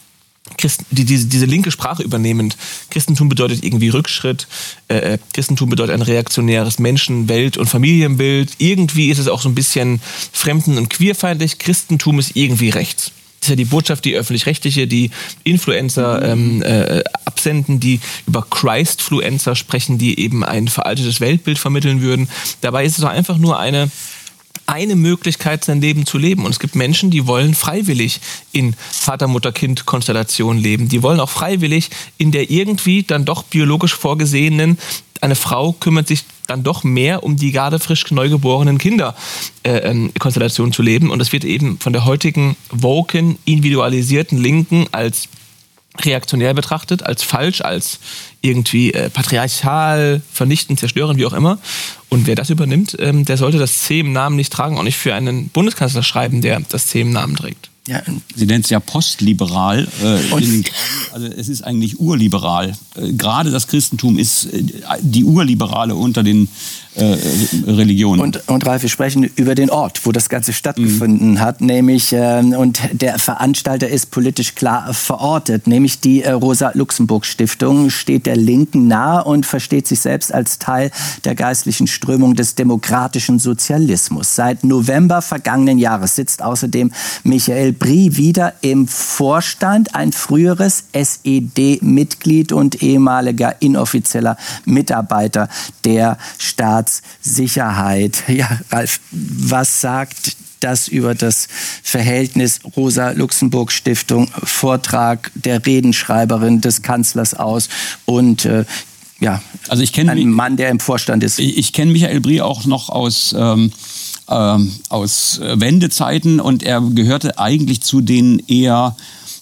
linke Sprache übernehmend. Christentum bedeutet irgendwie Rückschritt, Christentum bedeutet ein reaktionäres Menschen-, Welt- und Familienbild. Irgendwie ist es auch so ein bisschen fremden- und queerfeindlich. Christentum ist irgendwie rechts. Das ist ja die Botschaft, die öffentlich-rechtliche, die Influencer absenden, die über Christfluencer sprechen, die eben ein veraltetes Weltbild vermitteln würden. Dabei ist es doch einfach nur eine Möglichkeit, sein Leben zu leben. Und es gibt Menschen, die wollen freiwillig in Vater-Mutter-Kind-Konstellation leben. Die wollen auch freiwillig in der irgendwie dann doch biologisch vorgesehenen, eine Frau kümmert sich dann doch mehr um die gerade frisch neugeborenen Kinder Konstellation zu leben. Und das wird eben von der heutigen woken, individualisierten Linken als reaktionär betrachtet, als falsch, als irgendwie patriarchal, vernichtend, zerstörend, wie auch immer. Und wer das übernimmt, der sollte das C im Namen nicht tragen, auch nicht für einen Bundeskanzler schreiben, der das C im Namen trägt. Ja, sie nennt es ja postliberal. Also es ist eigentlich urliberal. Gerade das Christentum ist die Urliberale unter den Religionen. Und Ralf, wir sprechen über den Ort, wo das Ganze stattgefunden hat, nämlich, und der Veranstalter ist politisch klar verortet, nämlich die Rosa-Luxemburg-Stiftung steht der Linken nahe und versteht sich selbst als Teil der geistlichen Strömung des demokratischen Sozialismus. Seit November vergangenen Jahres sitzt außerdem Michael Brie wieder im Vorstand, ein früheres SED-Mitglied und ehemaliger inoffizieller Mitarbeiter der Staatssicherheit. Ja, Ralf, was sagt das über das Verhältnis Rosa-Luxemburg-Stiftung, Vortrag der Redenschreiberin des Kanzlers aus und also ich kenne einen Mann, der im Vorstand ist? Ich kenne Michael Brie auch noch aus Wendezeiten und er gehörte eigentlich zu den eher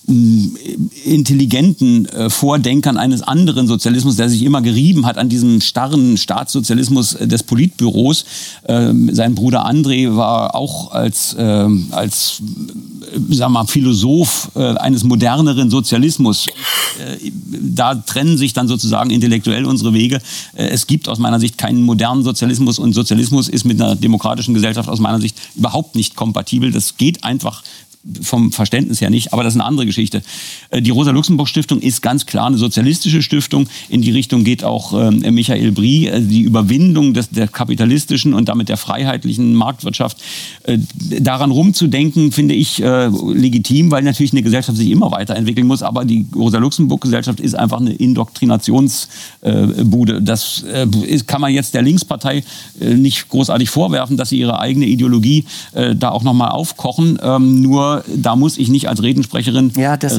intelligenten Vordenkern eines anderen Sozialismus, der sich immer gerieben hat an diesem starren Staatssozialismus des Politbüros. Sein Bruder André war auch als sagen wir mal, Philosoph eines moderneren Sozialismus. Da trennen sich dann sozusagen intellektuell unsere Wege. Es gibt aus meiner Sicht keinen modernen Sozialismus und Sozialismus ist mit einer demokratischen Gesellschaft aus meiner Sicht überhaupt nicht kompatibel. Das geht einfach vom Verständnis her nicht, aber das ist eine andere Geschichte. Die Rosa-Luxemburg-Stiftung ist ganz klar eine sozialistische Stiftung. In die Richtung geht auch Michael Brie, die Überwindung der kapitalistischen und damit der freiheitlichen Marktwirtschaft. Daran rumzudenken, finde ich legitim, weil natürlich eine Gesellschaft sich immer weiterentwickeln muss, aber die Rosa-Luxemburg-Gesellschaft ist einfach eine Indoktrinationsbude. Das kann man jetzt der Linkspartei nicht großartig vorwerfen, dass sie ihre eigene Ideologie da auch nochmal aufkochen. Nur da muss ich nicht als Redenschreiberin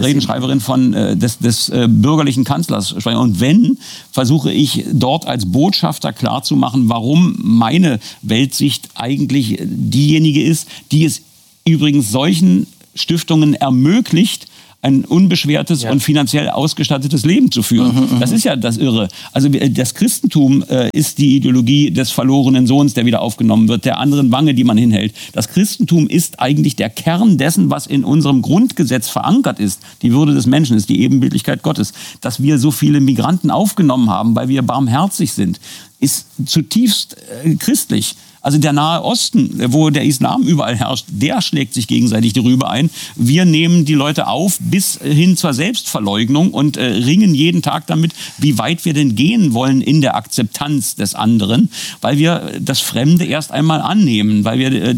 des bürgerlichen Kanzlers sprechen. Und wenn, versuche ich dort als Botschafter klarzumachen, warum meine Weltsicht eigentlich diejenige ist, die es übrigens solchen Stiftungen ermöglicht, ein unbeschwertes und finanziell ausgestattetes Leben zu führen. Das ist ja das Irre. Also das Christentum ist die Ideologie des verlorenen Sohns, der wieder aufgenommen wird, der anderen Wange, die man hinhält. Das Christentum ist eigentlich der Kern dessen, was in unserem Grundgesetz verankert ist. Die Würde des Menschen ist die Ebenbildlichkeit Gottes. Dass wir so viele Migranten aufgenommen haben, weil wir barmherzig sind, ist zutiefst christlich. Also der Nahe Osten, wo der Islam überall herrscht, der schlägt sich gegenseitig darüber ein. Wir nehmen die Leute auf bis hin zur Selbstverleugnung und ringen jeden Tag damit, wie weit wir denn gehen wollen in der Akzeptanz des anderen, weil wir das Fremde erst einmal annehmen, weil wir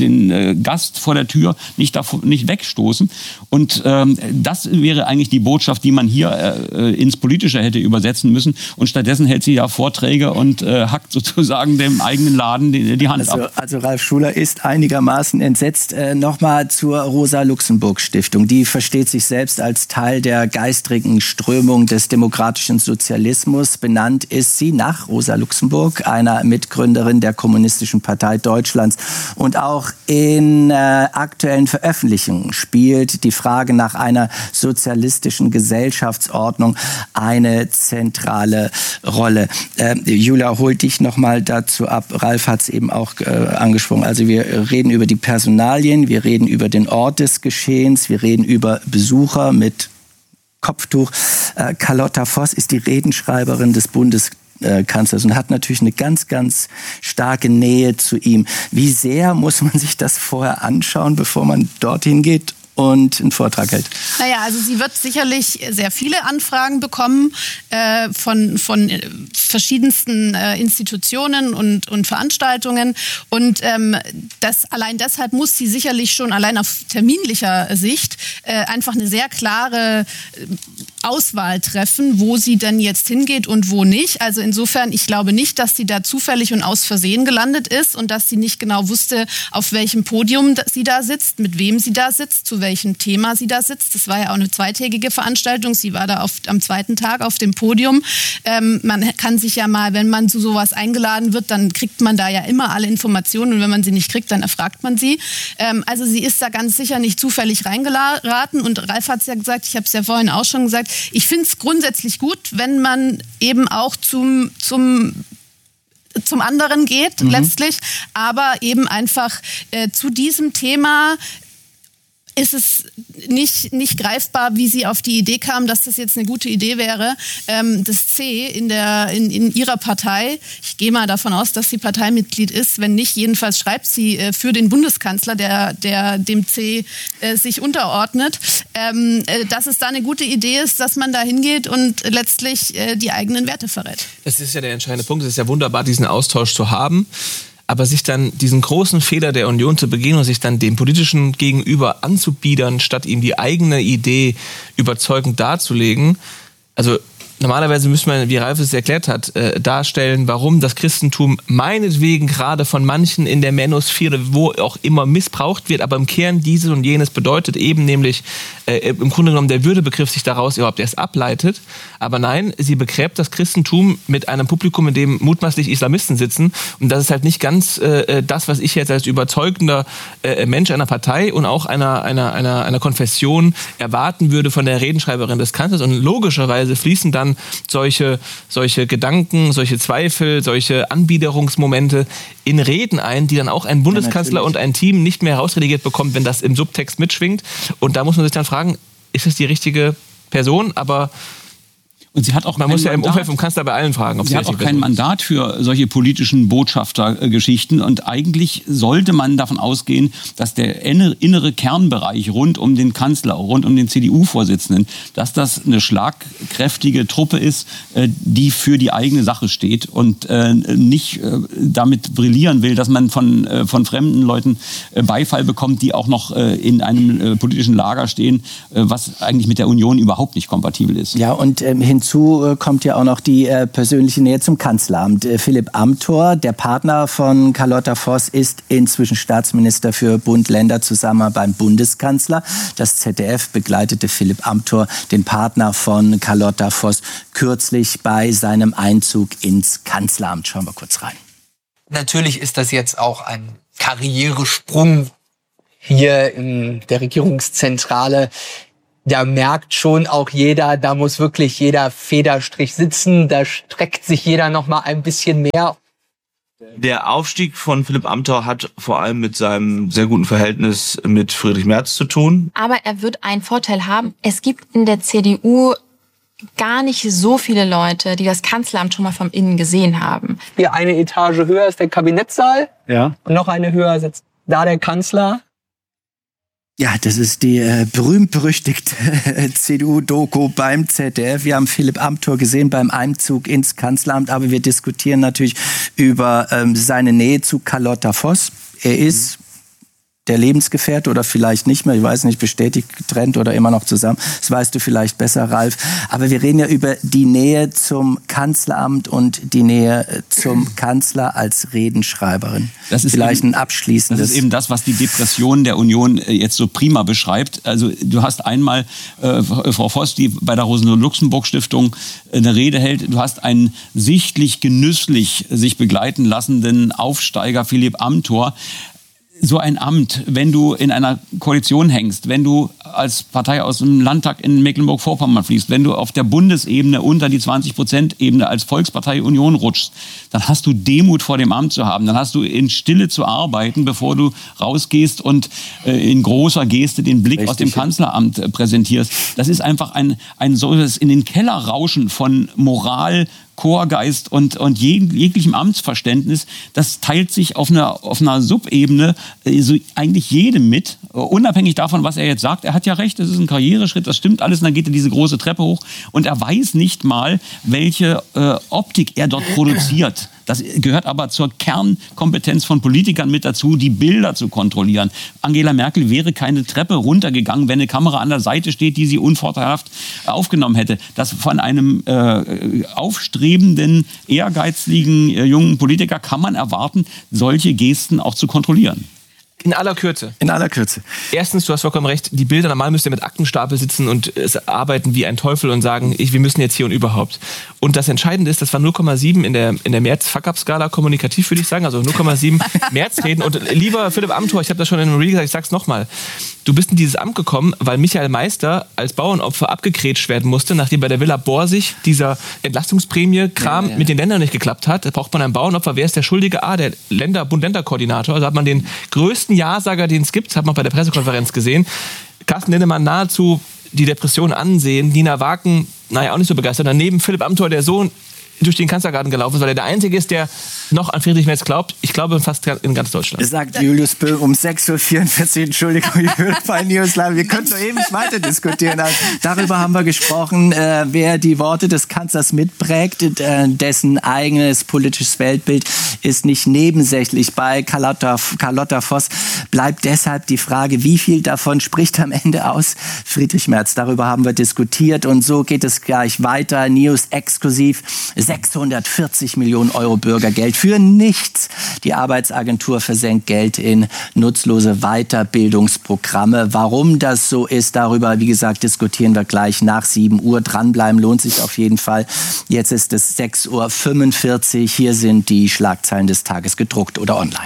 den Gast vor der Tür nicht wegstoßen. Und das wäre eigentlich die Botschaft, die man hier ins Politische hätte übersetzen müssen. Und stattdessen hält sie ja Vorträge und hackt sozusagen dem eigenen Laden die Hand ab. Also Ralf Schuler ist einigermaßen entsetzt. Nochmal zur Rosa-Luxemburg-Stiftung. Die versteht sich selbst als Teil der geistigen Strömung des demokratischen Sozialismus. Benannt ist sie nach Rosa Luxemburg, einer Mitgründerin der Kommunistischen Partei Deutschlands. Und auch in aktuellen Veröffentlichungen spielt die Frage nach einer sozialistischen Gesellschaftsordnung eine zentrale Rolle. Julia, hol dich nochmal dazu ab. Ralf hat es eben auch angesprochen. Also wir reden über die Personalien, wir reden über den Ort des Geschehens, wir reden über Besucher mit Kopftuch. Carlotta Voss ist die Redenschreiberin des Bundeskanzlers und hat natürlich eine ganz, ganz starke Nähe zu ihm. Wie sehr muss man sich das vorher anschauen, bevor man dorthin geht und einen Vortrag hält? Naja, also sie wird sicherlich sehr viele Anfragen bekommen von verschiedensten Institutionen und Veranstaltungen. Und allein deshalb muss sie sicherlich schon allein auf terminlicher Sicht einfach eine sehr klare Auswahl treffen, wo sie denn jetzt hingeht und wo nicht. Also insofern, ich glaube nicht, dass sie da zufällig und aus Versehen gelandet ist und dass sie nicht genau wusste, auf welchem Podium sie da sitzt, mit wem sie da sitzt, zu welchem Thema sie da sitzt. Das war ja auch eine zweitägige Veranstaltung. Sie war da am zweiten Tag auf dem Podium. Man kann sich ja mal, wenn man zu sowas eingeladen wird, dann kriegt man da ja immer alle Informationen und wenn man sie nicht kriegt, dann erfragt man sie. Also sie ist da ganz sicher nicht zufällig reingeraten und Ralf hat es ja gesagt, ich habe es ja vorhin auch schon gesagt, ich finde es grundsätzlich gut, wenn man eben auch zum anderen geht, letztlich, aber eben einfach zu diesem Thema ist es nicht greifbar, wie sie auf die Idee kam, dass das jetzt eine gute Idee wäre, das C in ihrer Partei, ich gehe mal davon aus, dass sie Parteimitglied ist, wenn nicht, jedenfalls schreibt sie für den Bundeskanzler, der dem C sich unterordnet, dass es da eine gute Idee ist, dass man da hingeht und letztlich die eigenen Werte verrät. Das ist ja der entscheidende Punkt, es ist ja wunderbar, diesen Austausch zu haben. Aber sich dann diesen großen Fehler der Union zu begehen und sich dann dem Politischen gegenüber anzubiedern, statt ihm die eigene Idee überzeugend darzulegen, also normalerweise müsste man, wie Ralf es erklärt hat, darstellen, warum das Christentum meinetwegen gerade von manchen in der Manosphere, wo auch immer, missbraucht wird, aber im Kern dieses und jenes bedeutet eben nämlich im Grunde genommen der Würdebegriff sich daraus überhaupt erst ableitet. Aber nein, sie begräbt das Christentum mit einem Publikum, in dem mutmaßlich Islamisten sitzen. Und das ist halt nicht ganz das, was ich jetzt als überzeugender Mensch einer Partei und auch einer Konfession erwarten würde von der Redenschreiberin des Kanzlers. Und logischerweise fließen dann solche Gedanken, solche Zweifel, solche Anbiederungsmomente in Reden ein, die dann auch ein Bundeskanzler und ein Team nicht mehr rausredigiert bekommt, wenn das im Subtext mitschwingt. Und da muss man sich dann fragen, ist es die richtige Person? Aber und sie hat auch man muss ja im Umfeld vom Kanzler bei allen fragen, ob sie hat auch kein Mandat für solche politischen Botschaftergeschichten. Und eigentlich sollte man davon ausgehen, dass der innere Kernbereich rund um den Kanzler, rund um den CDU-Vorsitzenden, dass das eine schlagkräftige Truppe ist, die für die eigene Sache steht und nicht damit brillieren will, dass man von fremden Leuten Beifall bekommt, die auch noch in einem politischen Lager stehen, was eigentlich mit der Union überhaupt nicht kompatibel ist. Ja, und hinzu kommt ja auch noch die persönliche Nähe zum Kanzleramt. Philipp Amthor, der Partner von Carlotta Voss, ist inzwischen Staatsminister für Bund-Länder-Zusammenarbeit beim Bundeskanzler. Das ZDF begleitete Philipp Amthor, den Partner von Carlotta Voss, kürzlich bei seinem Einzug ins Kanzleramt. Schauen wir kurz rein. Natürlich ist das jetzt auch ein Karrieresprung hier in der Regierungszentrale. Da merkt schon auch jeder, da muss wirklich jeder Federstrich sitzen, da streckt sich jeder noch mal ein bisschen mehr. Der Aufstieg von Philipp Amthor hat vor allem mit seinem sehr guten Verhältnis mit Friedrich Merz zu tun. Aber er wird einen Vorteil haben. Es gibt in der CDU gar nicht so viele Leute, die das Kanzleramt schon mal von innen gesehen haben. Hier eine Etage höher ist der Kabinettssaal. Ja. Und noch eine höher sitzt da der Kanzler. Ja, das ist die berühmt-berüchtigte CDU-Doku beim ZDF. Wir haben Philipp Amthor gesehen beim Einzug ins Kanzleramt, aber wir diskutieren natürlich über seine Nähe zu Carlotta Voss. Er ist der Lebensgefährte oder vielleicht nicht mehr, ich weiß nicht, bestätigt, getrennt oder immer noch zusammen. Das weißt du vielleicht besser, Ralf. Aber wir reden ja über die Nähe zum Kanzleramt und die Nähe zum Kanzler als Redenschreiberin. Das ist vielleicht ein abschließendes... Das ist eben das, was die Depression der Union jetzt so prima beschreibt. Also du hast einmal Frau Voss, die bei der Rosa-Luxemburg-Stiftung eine Rede hält. Du hast einen sichtlich genüsslich sich begleiten lassenden Aufsteiger Philipp Amthor. So ein Amt, wenn du in einer Koalition hängst, wenn du als Partei aus dem Landtag in Mecklenburg-Vorpommern fließt, wenn du auf der Bundesebene unter die 20%-Ebene als Volkspartei Union rutschst, dann hast du Demut vor dem Amt zu haben. Dann hast du in Stille zu arbeiten, bevor du rausgehst und in großer Geste den Blick aus dem Kanzleramt präsentierst. Das ist einfach ein solches in den Keller rauschen von Moral, Chorgeist und jeglichem Amtsverständnis. Das teilt sich auf einer Subebene so eigentlich jedem mit, unabhängig davon, was er jetzt sagt. Er hat ja recht, das ist ein Karriereschritt, das stimmt alles, und dann geht er diese große Treppe hoch und er weiß nicht mal, welche Optik er dort produziert. Das gehört aber zur Kernkompetenz von Politikern mit dazu, die Bilder zu kontrollieren. Angela Merkel wäre keine Treppe runtergegangen, wenn eine Kamera an der Seite steht, die sie unvorteilhaft aufgenommen hätte. Das von einem aufstrebenden, ehrgeizigen jungen Politiker kann man erwarten, solche Gesten auch zu kontrollieren. In aller Kürze. In aller Kürze. Erstens, du hast vollkommen recht, die Bilder, normal müsst ihr mit Aktenstapel sitzen und arbeiten wie ein Teufel und sagen, wir müssen jetzt hier und überhaupt. Und das Entscheidende ist, das war 0,7 in der März-Fuck-Up-Skala kommunikativ, würde ich sagen, also 0,7 März-Reden. Und lieber Philipp Amthor, ich habe das schon in einem Reel gesagt, ich sag's nochmal, du bist in dieses Amt gekommen, weil Michael Meister als Bauernopfer abgegrätscht werden musste, nachdem bei der Villa Borsig dieser Entlastungsprämie-Kram mit den Ländern nicht geklappt hat. Da braucht man ein Bauernopfer. Wer ist der Schuldige? Der Bund-Länder-Koordinator. Also hat man den größten Ja-Sager, den es gibt, hat man bei der Pressekonferenz gesehen. Carsten Linnemann nahezu die Depression ansehen. Nina Waken, auch nicht so begeistert. Daneben Philipp Amthor, der Sohn, durch den Kanzlergarten gelaufen ist, weil er der Einzige ist, der noch an Friedrich Merz glaubt. Ich glaube fast in ganz Deutschland. Sagt Julius Böhm um 6.44 Uhr. Entschuldigung, ich würde bei Newsline. Wir könnten noch ewig weiter diskutieren. Darüber haben wir gesprochen, wer die Worte des Kanzlers mitprägt, dessen eigenes politisches Weltbild ist nicht nebensächlich bei Carlotta Voss. bleibt deshalb die Frage, wie viel davon spricht am Ende aus Friedrich Merz? Darüber haben wir diskutiert und so geht es gleich weiter. News exklusiv, 640 Millionen Euro Bürgergeld für nichts. Die Arbeitsagentur versenkt Geld in nutzlose Weiterbildungsprogramme. Warum das so ist, darüber, wie gesagt, diskutieren wir gleich nach 7 Uhr. Dranbleiben lohnt sich auf jeden Fall. Jetzt ist es 6:45 Uhr. Hier sind die Schlagzeilen des Tages gedruckt oder online.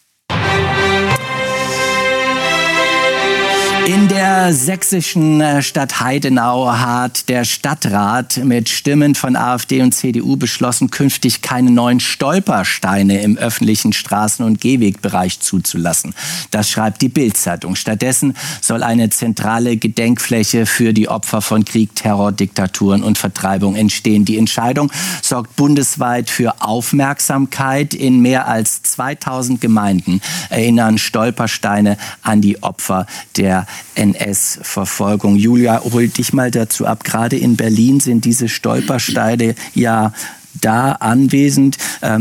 In der sächsischen Stadt Heidenau hat der Stadtrat mit Stimmen von AfD und CDU beschlossen, künftig keine neuen Stolpersteine im öffentlichen Straßen- und Gehwegbereich zuzulassen. Das schreibt die Bild-Zeitung. Stattdessen soll eine zentrale Gedenkfläche für die Opfer von Krieg, Terror, Diktaturen und Vertreibung entstehen. Die Entscheidung sorgt bundesweit für Aufmerksamkeit. In mehr als 2000 Gemeinden erinnern Stolpersteine an die Opfer der NS-Verfolgung. Julia, hol dich mal dazu ab. Gerade in Berlin sind diese Stolpersteine ja da anwesend.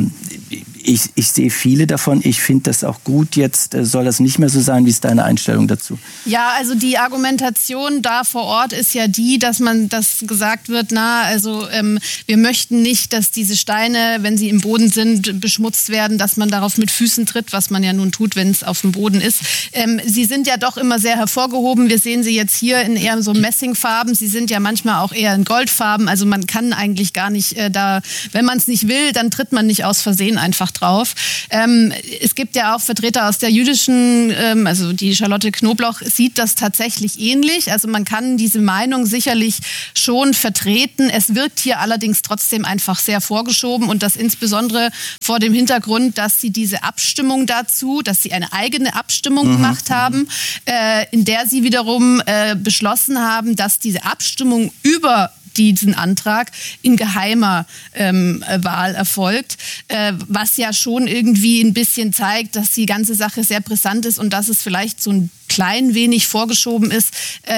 Ich sehe viele davon. Ich finde das auch gut. Jetzt soll das nicht mehr so sein. Wie ist deine Einstellung dazu? Ja, also die Argumentation da vor Ort ist ja die, dass gesagt wird, wir möchten nicht, dass diese Steine, wenn sie im Boden sind, beschmutzt werden, dass man darauf mit Füßen tritt, was man ja nun tut, wenn es auf dem Boden ist. Sie sind ja doch immer sehr hervorgehoben. Wir sehen sie jetzt hier in eher so Messingfarben. Sie sind ja manchmal auch eher in Goldfarben. Also man kann eigentlich gar nicht wenn man es nicht will, dann tritt man nicht aus Versehen einfach drauf. Es gibt ja auch Vertreter aus der jüdischen, also die Charlotte Knobloch sieht das tatsächlich ähnlich. Also man kann diese Meinung sicherlich schon vertreten. Es wirkt hier allerdings trotzdem einfach sehr vorgeschoben und das insbesondere vor dem Hintergrund, dass sie diese Abstimmung dazu, dass sie eine eigene Abstimmung gemacht haben, in der sie wiederum beschlossen haben, dass diese Abstimmung über diesen Antrag in geheimer Wahl erfolgt, was ja schon irgendwie ein bisschen zeigt, dass die ganze Sache sehr brisant ist und dass es vielleicht so ein klein wenig vorgeschoben ist.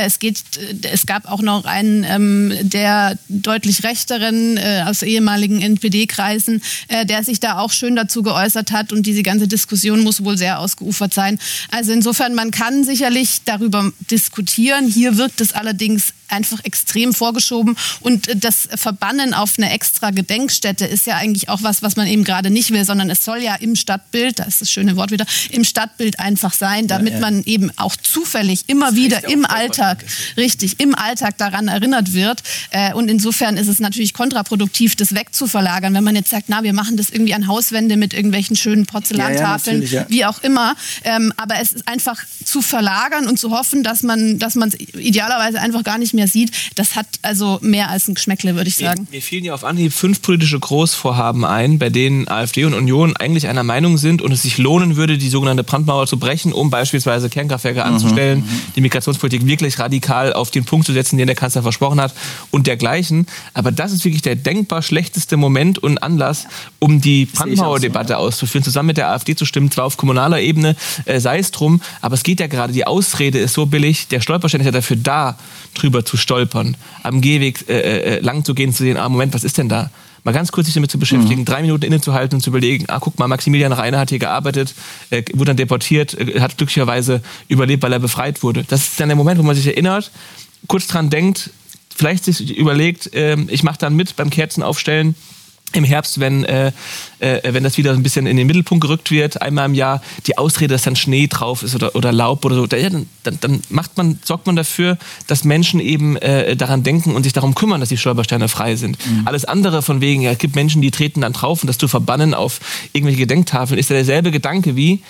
Es gab auch noch einen der deutlich rechteren aus ehemaligen NPD-Kreisen, der sich da auch schön dazu geäußert hat und diese ganze Diskussion muss wohl sehr ausgeufert sein. Also insofern, man kann sicherlich darüber diskutieren. Hier wirkt es allerdings einfach extrem vorgeschoben und das Verbannen auf eine extra Gedenkstätte ist ja eigentlich auch was man eben gerade nicht will, sondern es soll ja im Stadtbild, das ist das schöne Wort wieder, im Stadtbild einfach sein, damit man eben auch zufällig immer wieder im Alltag daran erinnert wird. Und insofern ist es natürlich kontraproduktiv, das wegzuverlagern, wenn man jetzt sagt, wir machen das irgendwie an Hauswände mit irgendwelchen schönen Porzellantafeln, wie auch immer. Aber es ist einfach zu verlagern und zu hoffen, dass man es idealerweise einfach gar nicht mehr sieht. Das hat also mehr als ein Geschmäckle, würde ich sagen. Mir fielen ja auf Anhieb 5 politische Großvorhaben ein, bei denen AfD und Union eigentlich einer Meinung sind und es sich lohnen würde, die sogenannte Brandmauer zu brechen, um beispielsweise Kernkraftwerke anzustellen, die Migrationspolitik wirklich radikal auf den Punkt zu setzen, den der Kanzler versprochen hat und dergleichen. Aber das ist wirklich der denkbar schlechteste Moment und Anlass, um die Brandmauerdebatte auszuführen, zusammen mit der AfD zu stimmen, zwar auf kommunaler Ebene, sei es drum, aber es geht ja gerade, die Ausrede ist so billig, der Stolperstein ist ja dafür da, drüber zu stolpern, am Gehweg lang zu gehen, zu sehen, Moment, was ist denn da? Mal ganz kurz sich damit zu beschäftigen, 3 Minuten innezuhalten und zu überlegen, guck mal, Maximilian Reiner hat hier gearbeitet, wurde dann deportiert, hat glücklicherweise überlebt, weil er befreit wurde. Das ist dann der Moment, wo man sich erinnert, kurz dran denkt, vielleicht sich überlegt, ich mache dann mit beim Kerzenaufstellen, im Herbst, wenn das wieder ein bisschen in den Mittelpunkt gerückt wird, einmal im Jahr, die Ausrede, dass dann Schnee drauf ist oder Laub oder so, dann sorgt man dafür, dass Menschen eben daran denken und sich darum kümmern, dass die Stolpersteine frei sind. Alles andere von wegen, es gibt Menschen, die treten dann drauf und das zu verbannen auf irgendwelche Gedenktafeln, ist ja derselbe Gedanke wie,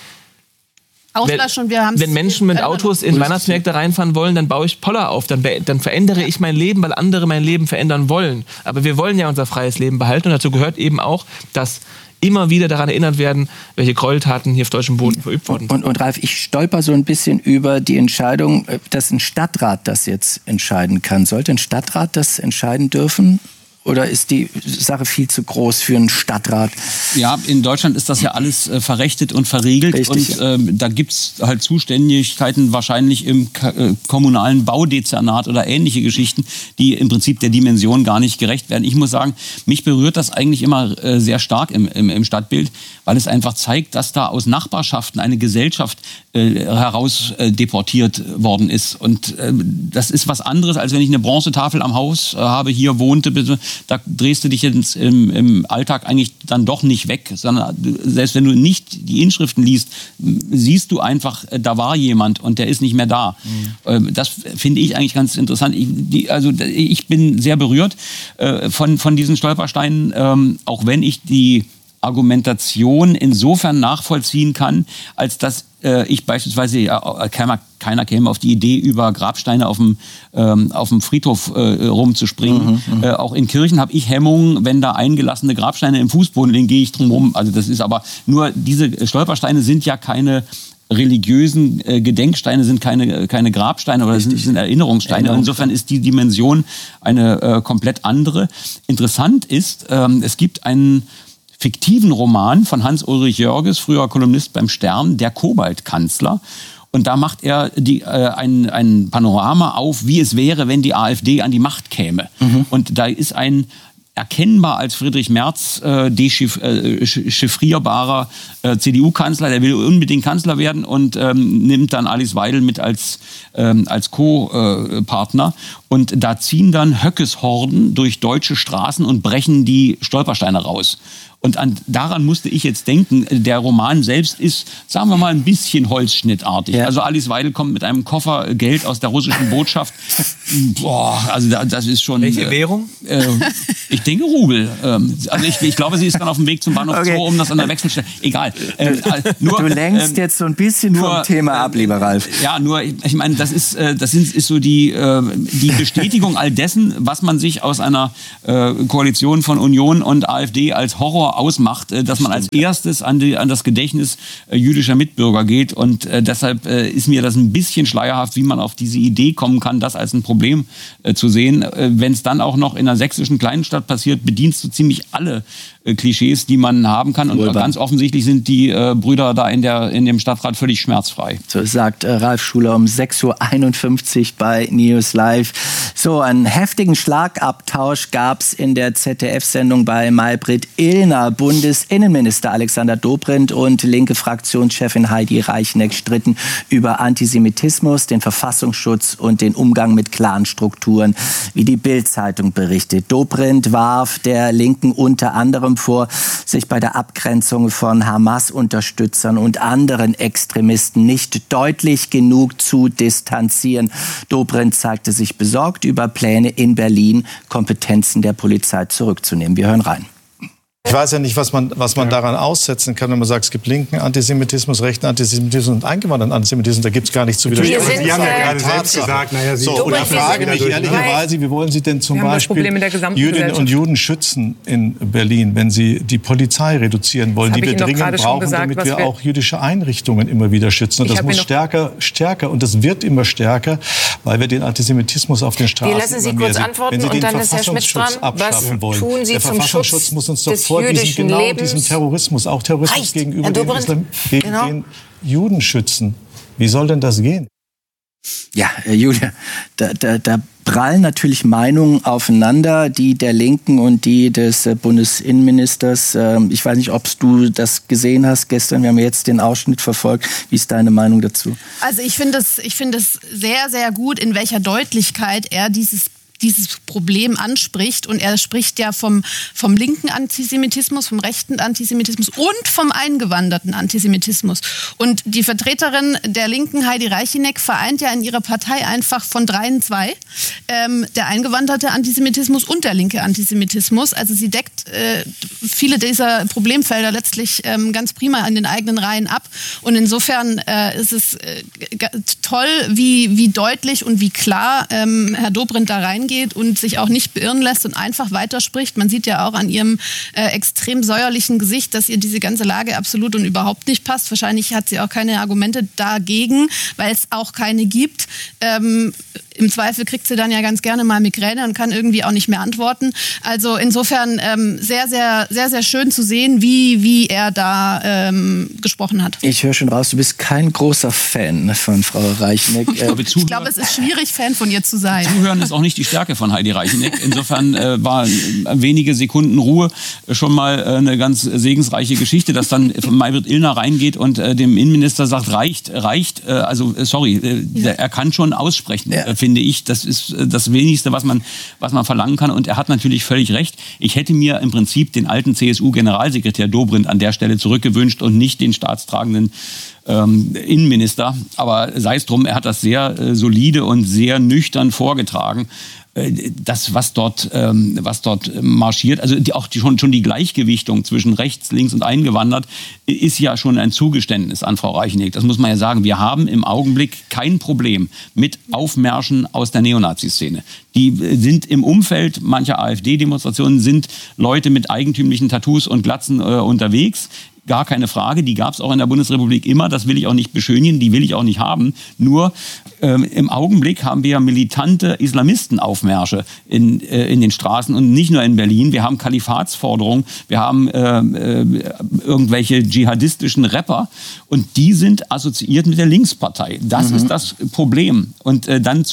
wenn Menschen mit Autos in Weihnachtsmärkte reinfahren wollen, dann baue ich Poller auf, dann verändere ich mein Leben, weil andere mein Leben verändern wollen. Aber wir wollen ja unser freies Leben behalten und dazu gehört eben auch, dass immer wieder daran erinnert werden, welche Gräueltaten hier auf deutschem Boden verübt worden sind. Und Ralf, ich stolper so ein bisschen über die Entscheidung, dass ein Stadtrat das jetzt entscheiden kann. Sollte ein Stadtrat das entscheiden dürfen? Oder ist die Sache viel zu groß für einen Stadtrat? Ja, in Deutschland ist das ja alles verrechtet und verriegelt. Richtig, und da gibt's halt Zuständigkeiten wahrscheinlich im kommunalen Baudezernat oder ähnliche Geschichten, die im Prinzip der Dimension gar nicht gerecht werden. Ich muss sagen, mich berührt das eigentlich immer sehr stark im Stadtbild, weil es einfach zeigt, dass da aus Nachbarschaften eine Gesellschaft heraus deportiert worden ist. Und das ist was anderes, als wenn ich eine Bronzetafel am Haus habe, hier wohnte, bitte. Da drehst du dich jetzt im Alltag eigentlich dann doch nicht weg, sondern selbst wenn du nicht die Inschriften liest, siehst du einfach, da war jemand und der ist nicht mehr da. Das finde ich eigentlich ganz interessant. Ich bin sehr berührt von diesen Stolpersteinen, auch wenn ich die Argumentation insofern nachvollziehen kann, als dass ich beispielsweise, keiner käme auf die Idee, über Grabsteine auf dem Friedhof rumzuspringen. Auch in Kirchen habe ich Hemmungen, wenn da eingelassene Grabsteine im Fußboden liegen, gehe ich drum rum. Also das ist aber nur, diese Stolpersteine sind ja keine religiösen Gedenksteine, sind keine Grabsteine oder sind Erinnerungssteine. Insofern ist die Dimension eine komplett andere. Interessant ist, es gibt einen fiktiven Roman von Hans-Ulrich Jörges, früher Kolumnist beim Stern, Der Kobaltkanzler. Und da macht er ein Panorama auf, wie es wäre, wenn die AfD an die Macht käme. Und da ist ein erkennbar als Friedrich Merz dechiffrierbarer CDU-Kanzler, der will unbedingt Kanzler werden und nimmt dann Alice Weidel mit als Co-Partner. Und da ziehen dann Höckeshorden durch deutsche Straßen und brechen die Stolpersteine raus. Und daran musste ich jetzt denken, der Roman selbst ist, sagen wir mal, ein bisschen holzschnittartig. Ja. Also Alice Weidel kommt mit einem Koffer Geld aus der russischen Botschaft. Also das ist schon... Welche Währung? Ich denke Rubel. Also ich glaube, sie ist dann auf dem Weg zum Bahnhof Zoo, um das an der Wechselstelle... Egal. Du lenkst jetzt so ein bisschen vom Thema ab, lieber Ralf. Ja, nur, ich meine, das ist so die Bestätigung all dessen, was man sich aus einer Koalition von Union und AfD als Horror ausmacht, dass man als erstes an das Gedächtnis jüdischer Mitbürger geht. Und deshalb ist mir das ein bisschen schleierhaft, wie man auf diese Idee kommen kann, das als ein Problem zu sehen. Wenn es dann auch noch in einer sächsischen Kleinstadt passiert, bedienst du ziemlich alle Klischees, die man haben kann. Und ganz offensichtlich sind die Brüder da in dem Stadtrat völlig schmerzfrei. So sagt Ralf Schuler um 6.51 Uhr bei News Live. So, einen heftigen Schlagabtausch gab es in der ZDF-Sendung bei Maybrit Illner. Bundesinnenminister Alexander Dobrindt und linke Fraktionschefin Heidi Reicheneck stritten über Antisemitismus, den Verfassungsschutz und den Umgang mit Clanstrukturen, wie die Bild-Zeitung berichtet. Dobrindt warf der Linken unter anderem vor, sich bei der Abgrenzung von Hamas-Unterstützern und anderen Extremisten nicht deutlich genug zu distanzieren. Dobrindt zeigte sich besorgt über Pläne in Berlin, Kompetenzen der Polizei zurückzunehmen. Wir hören rein. Ich weiß ja nicht, was man daran aussetzen kann, wenn man sagt, es gibt linken Antisemitismus, rechten Antisemitismus und eingewanderten Antisemitismus. Da gibt es gar nichts zu widersprechen. Sie haben ja gerade selbst gesagt, und ich frage mich ehrlicherweise, wie wollen Sie denn zum Beispiel Jüdinnen und Juden schützen in Berlin, wenn Sie die Polizei reduzieren wollen, die wir dringend brauchen, damit wir auch jüdische Einrichtungen immer wieder schützen. Und das muss stärker und das wird immer stärker, weil wir den Antisemitismus auf den Straßen lassen Sie kurz antworten und dann ist Herr Schmitz dran. Was tun Sie zum Schutz muss uns doch vorwiesen, genau diesem Terrorismus, auch Terrorismus gegenüber den Juden schützen. Wie soll denn das gehen? Ja, Julia, da prallen natürlich Meinungen aufeinander, die der Linken und die des Bundesinnenministers. Ich weiß nicht, ob du das gesehen hast gestern. Wir haben jetzt den Ausschnitt verfolgt. Wie ist deine Meinung dazu? Also ich finde es sehr, sehr gut, in welcher Deutlichkeit er dieses Problem anspricht. Und er spricht ja vom linken Antisemitismus, vom rechten Antisemitismus und vom eingewanderten Antisemitismus. Und die Vertreterin der Linken, Heidi Reicheneck, vereint ja in ihrer Partei einfach von 3 in 2. Der eingewanderte Antisemitismus und der linke Antisemitismus. Also sie deckt viele dieser Problemfelder letztlich ganz prima in den eigenen Reihen ab. Und insofern ist es toll, wie deutlich und wie klar Herr Dobrindt da reingeht und sich auch nicht beirren lässt und einfach weiterspricht. Man sieht ja auch an ihrem extrem säuerlichen Gesicht, dass ihr diese ganze Lage absolut und überhaupt nicht passt. Wahrscheinlich hat sie auch keine Argumente dagegen, weil es auch keine gibt. Im Zweifel kriegt sie dann ja ganz gerne mal Migräne und kann irgendwie auch nicht mehr antworten. Also insofern sehr, sehr, sehr, sehr schön zu sehen, wie er da gesprochen hat. Ich höre schon raus, du bist kein großer Fan von Frau Reicheneck. Ich glaube, es ist schwierig, Fan von ihr zu sein. Zuhören ist auch nicht die Stärke von Heidi Reicheneck. Insofern war wenige Sekunden Ruhe schon mal eine ganz segensreiche Geschichte, dass dann Maybrit Illner reingeht und dem Innenminister sagt, reicht. Er kann schon aussprechen, finde ich. Das ist das Wenigste, was man verlangen kann. Und er hat natürlich völlig recht. Ich hätte mir im Prinzip den alten CSU-Generalsekretär Dobrindt an der Stelle zurückgewünscht und nicht den staatstragenden Innenminister. Aber sei es drum, er hat das sehr solide und sehr nüchtern vorgetragen. Das, was dort marschiert, also schon die Gleichgewichtung zwischen rechts, links und eingewandert, ist ja schon ein Zugeständnis an Frau Reicheneck. Das muss man ja sagen. Wir haben im Augenblick kein Problem mit Aufmärschen aus der Neonazi-Szene. Die sind im Umfeld mancher AfD-Demonstrationen, sind Leute mit eigentümlichen Tattoos und Glatzen unterwegs. Gar keine Frage, die gab es auch in der Bundesrepublik immer, das will ich auch nicht beschönigen, die will ich auch nicht haben. Nur im Augenblick haben wir militante Islamistenaufmärsche in den Straßen und nicht nur in Berlin. Wir haben Kalifatsforderungen, wir haben irgendwelche dschihadistischen Rapper und die sind assoziiert mit der Linkspartei. Das ist das Problem. Und dann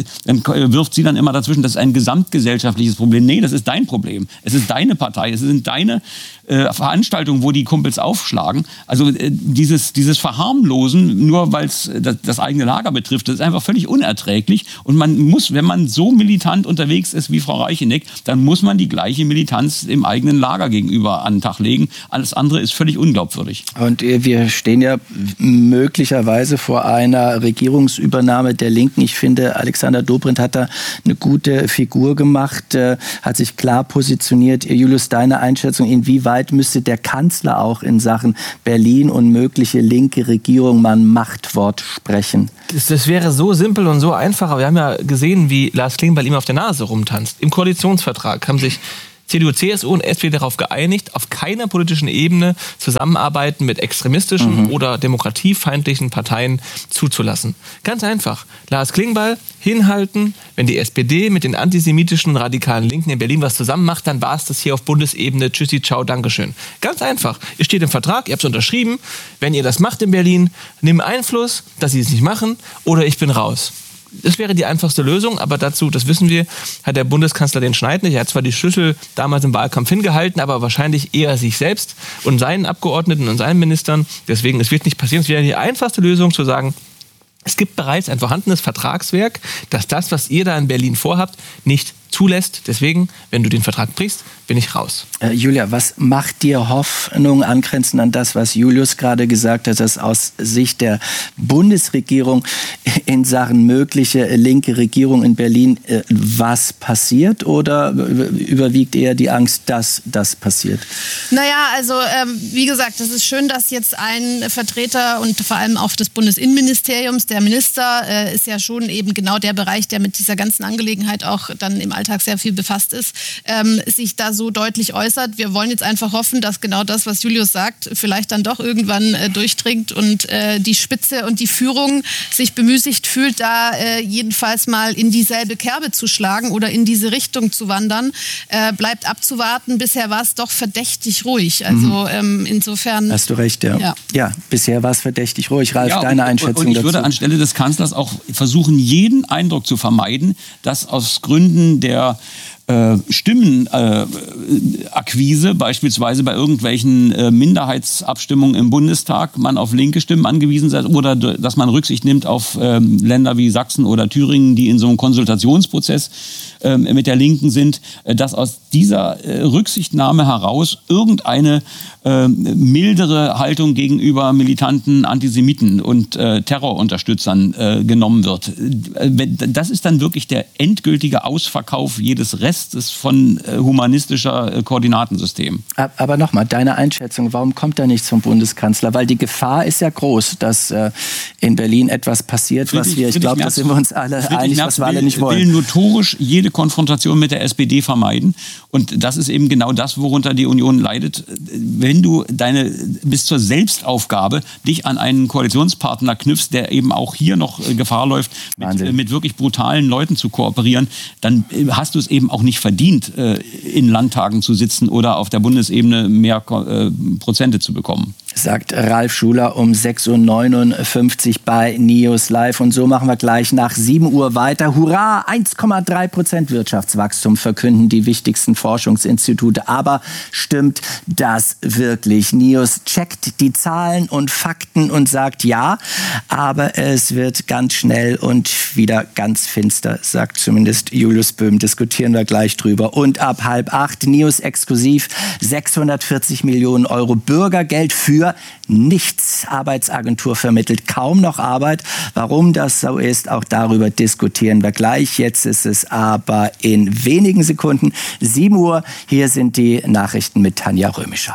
wirft sie dann immer dazwischen, das ist ein gesamtgesellschaftliches Problem. Nee, das ist dein Problem. Es ist deine Partei, es sind deine Veranstaltungen, wo die Kumpels aufschlagen. Also dieses Verharmlosen, nur weil es das eigene Lager betrifft, das ist einfach völlig unerträglich. Und man muss, wenn man so militant unterwegs ist wie Frau Reicheneck, dann muss man die gleiche Militanz im eigenen Lager gegenüber an den Tag legen. Alles andere ist völlig unglaubwürdig. Und wir stehen ja möglicherweise vor einer Regierungsübernahme der Linken. Ich finde, Alexander Dobrindt hat da eine gute Figur gemacht, hat sich klar positioniert. Julius, deine Einschätzung, inwieweit müsste der Kanzler auch in Sachen Berlin und mögliche linke Regierung mal ein Machtwort sprechen? Das wäre so simpel und so einfach. Aber wir haben ja gesehen, wie Lars Klingbeil ihm auf der Nase rumtanzt. Im Koalitionsvertrag haben sich CDU, CSU und SPD darauf geeinigt, auf keiner politischen Ebene Zusammenarbeiten mit extremistischen oder demokratiefeindlichen Parteien zuzulassen. Ganz einfach. Lars Klingbeil hinhalten, wenn die SPD mit den antisemitischen radikalen Linken in Berlin was zusammen macht, dann war es das hier auf Bundesebene. Tschüssi, ciao, Dankeschön. Ganz einfach. Es steht im Vertrag, ihr habt es unterschrieben. Wenn ihr das macht in Berlin, nimm Einfluss, dass sie es nicht machen oder ich bin raus. Das wäre die einfachste Lösung, aber dazu, das wissen wir, hat der Bundeskanzler den Schneid nicht. Er hat zwar die Schlüssel damals im Wahlkampf hingehalten, aber wahrscheinlich eher sich selbst und seinen Abgeordneten und seinen Ministern. Deswegen, es wird nicht passieren. Es wäre die einfachste Lösung zu sagen, es gibt bereits ein vorhandenes Vertragswerk, dass das, was ihr da in Berlin vorhabt, nicht zulässt. Deswegen, wenn du den Vertrag brichst, bin ich raus. Julia, was macht dir Hoffnung, angrenzend an das, was Julius gerade gesagt hat, dass aus Sicht der Bundesregierung in Sachen mögliche linke Regierung in Berlin was passiert oder überwiegt eher die Angst, dass das passiert? Naja, also wie gesagt, es ist schön, dass jetzt ein Vertreter und vor allem auch des Bundesinnenministeriums, der Minister, ist ja schon eben genau der Bereich, der mit dieser ganzen Angelegenheit auch dann im Alltag sehr viel befasst ist, sich da so deutlich äußert. Wir wollen jetzt einfach hoffen, dass genau das, was Julius sagt, vielleicht dann doch irgendwann durchdringt und die Spitze und die Führung sich bemüßigt fühlt, da jedenfalls mal in dieselbe Kerbe zu schlagen oder in diese Richtung zu wandern. Bleibt abzuwarten. Bisher war es doch verdächtig ruhig. Also insofern... Hast du recht, ja. Ja, bisher war es verdächtig ruhig. Ralf, deine Einschätzung dazu? Und ich würde anstelle des Kanzlers auch versuchen, jeden Eindruck zu vermeiden, dass aus Gründen der Stimmenakquise, beispielsweise bei irgendwelchen Minderheitsabstimmungen im Bundestag, man auf linke Stimmen angewiesen sei oder dass man Rücksicht nimmt auf Länder wie Sachsen oder Thüringen, die in so einem Konsultationsprozess mit der Linken sind, dass aus dieser Rücksichtnahme heraus irgendeine mildere Haltung gegenüber militanten Antisemiten und Terrorunterstützern genommen wird. Das ist dann wirklich der endgültige Ausverkauf jedes Restes von humanistischer Koordinatensystem. Aber nochmal, deine Einschätzung, warum kommt da nichts vom Bundeskanzler? Weil die Gefahr ist ja groß, dass in Berlin etwas passiert, ich glaube, da sind wir uns alle einig, was wir alle nicht wollen. Will notorisch jede Konfrontation mit der SPD vermeiden Und das ist eben genau das, worunter die Union leidet. Wenn du bis zur Selbstaufgabe dich an einen Koalitionspartner knüpfst, der eben auch hier noch Gefahr läuft, mit wirklich brutalen Leuten zu kooperieren, dann hast du es eben auch nicht verdient, in Landtagen zu sitzen oder auf der Bundesebene mehr Prozente zu bekommen. Sagt Ralf Schuler um 6.59 Uhr bei News Live. Und so machen wir gleich nach 7 Uhr weiter. Hurra! 1,3% Wirtschaftswachstum verkünden die wichtigsten Forschungsinstitute. Aber stimmt das wirklich? News checkt die Zahlen und Fakten und sagt ja, aber es wird ganz schnell und wieder ganz finster, sagt zumindest Julius Böhm. Diskutieren wir gleich drüber. Und ab 7:30 News exklusiv 640 Millionen Euro Bürgergeld für nichts. Arbeitsagentur vermittelt kaum noch Arbeit. Warum das so ist, auch darüber diskutieren wir gleich. Jetzt ist es aber in wenigen Sekunden 7 Uhr. Hier sind die Nachrichten mit Tanja Römischer.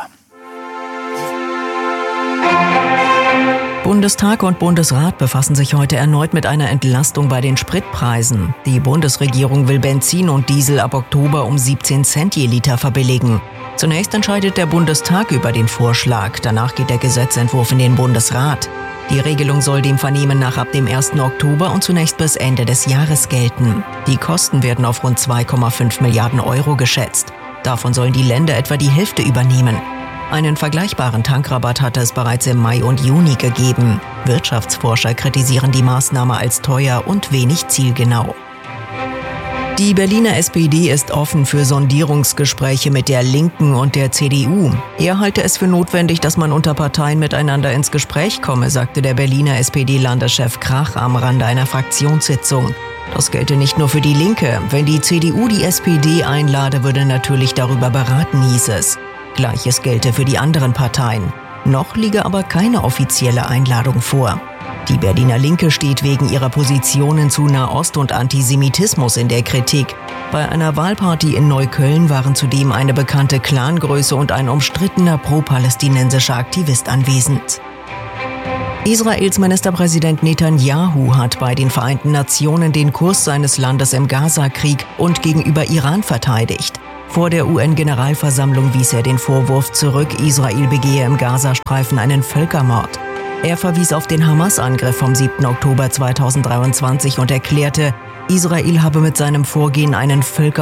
Bundestag und Bundesrat befassen sich heute erneut mit einer Entlastung bei den Spritpreisen. Die Bundesregierung will Benzin und Diesel ab Oktober um 17 Cent je Liter verbilligen. Zunächst entscheidet der Bundestag über den Vorschlag. Danach geht der Gesetzentwurf in den Bundesrat. Die Regelung soll dem Vernehmen nach ab dem 1. Oktober und zunächst bis Ende des Jahres gelten. Die Kosten werden auf rund 2,5 Milliarden Euro geschätzt. Davon sollen die Länder etwa die Hälfte übernehmen. Einen vergleichbaren Tankrabatt hatte es bereits im Mai und Juni gegeben. Wirtschaftsforscher kritisieren die Maßnahme als teuer und wenig zielgenau. Die Berliner SPD ist offen für Sondierungsgespräche mit der Linken und der CDU. Er halte es für notwendig, dass man unter Parteien miteinander ins Gespräch komme, sagte der Berliner SPD-Landeschef Krach am Rande einer Fraktionssitzung. Das gelte nicht nur für die Linke. Wenn die CDU die SPD einlade, würde natürlich darüber beraten, hieß es. Gleiches gelte für die anderen Parteien. Noch liege aber keine offizielle Einladung vor. Die Berliner Linke steht wegen ihrer Positionen zu Nahost und Antisemitismus in der Kritik. Bei einer Wahlparty in Neukölln waren zudem eine bekannte Clangröße und ein umstrittener pro-palästinensischer Aktivist anwesend. Israels Ministerpräsident Netanyahu hat bei den Vereinten Nationen den Kurs seines Landes im Gaza-Krieg und gegenüber Iran verteidigt. Vor der UN-Generalversammlung wies er den Vorwurf zurück, Israel begehe im Gazastreifen einen Völkermord. Er verwies auf den Hamas-Angriff vom 7. Oktober 2023 und erklärte, Israel habe mit seinem Vorgehen einen Völkermord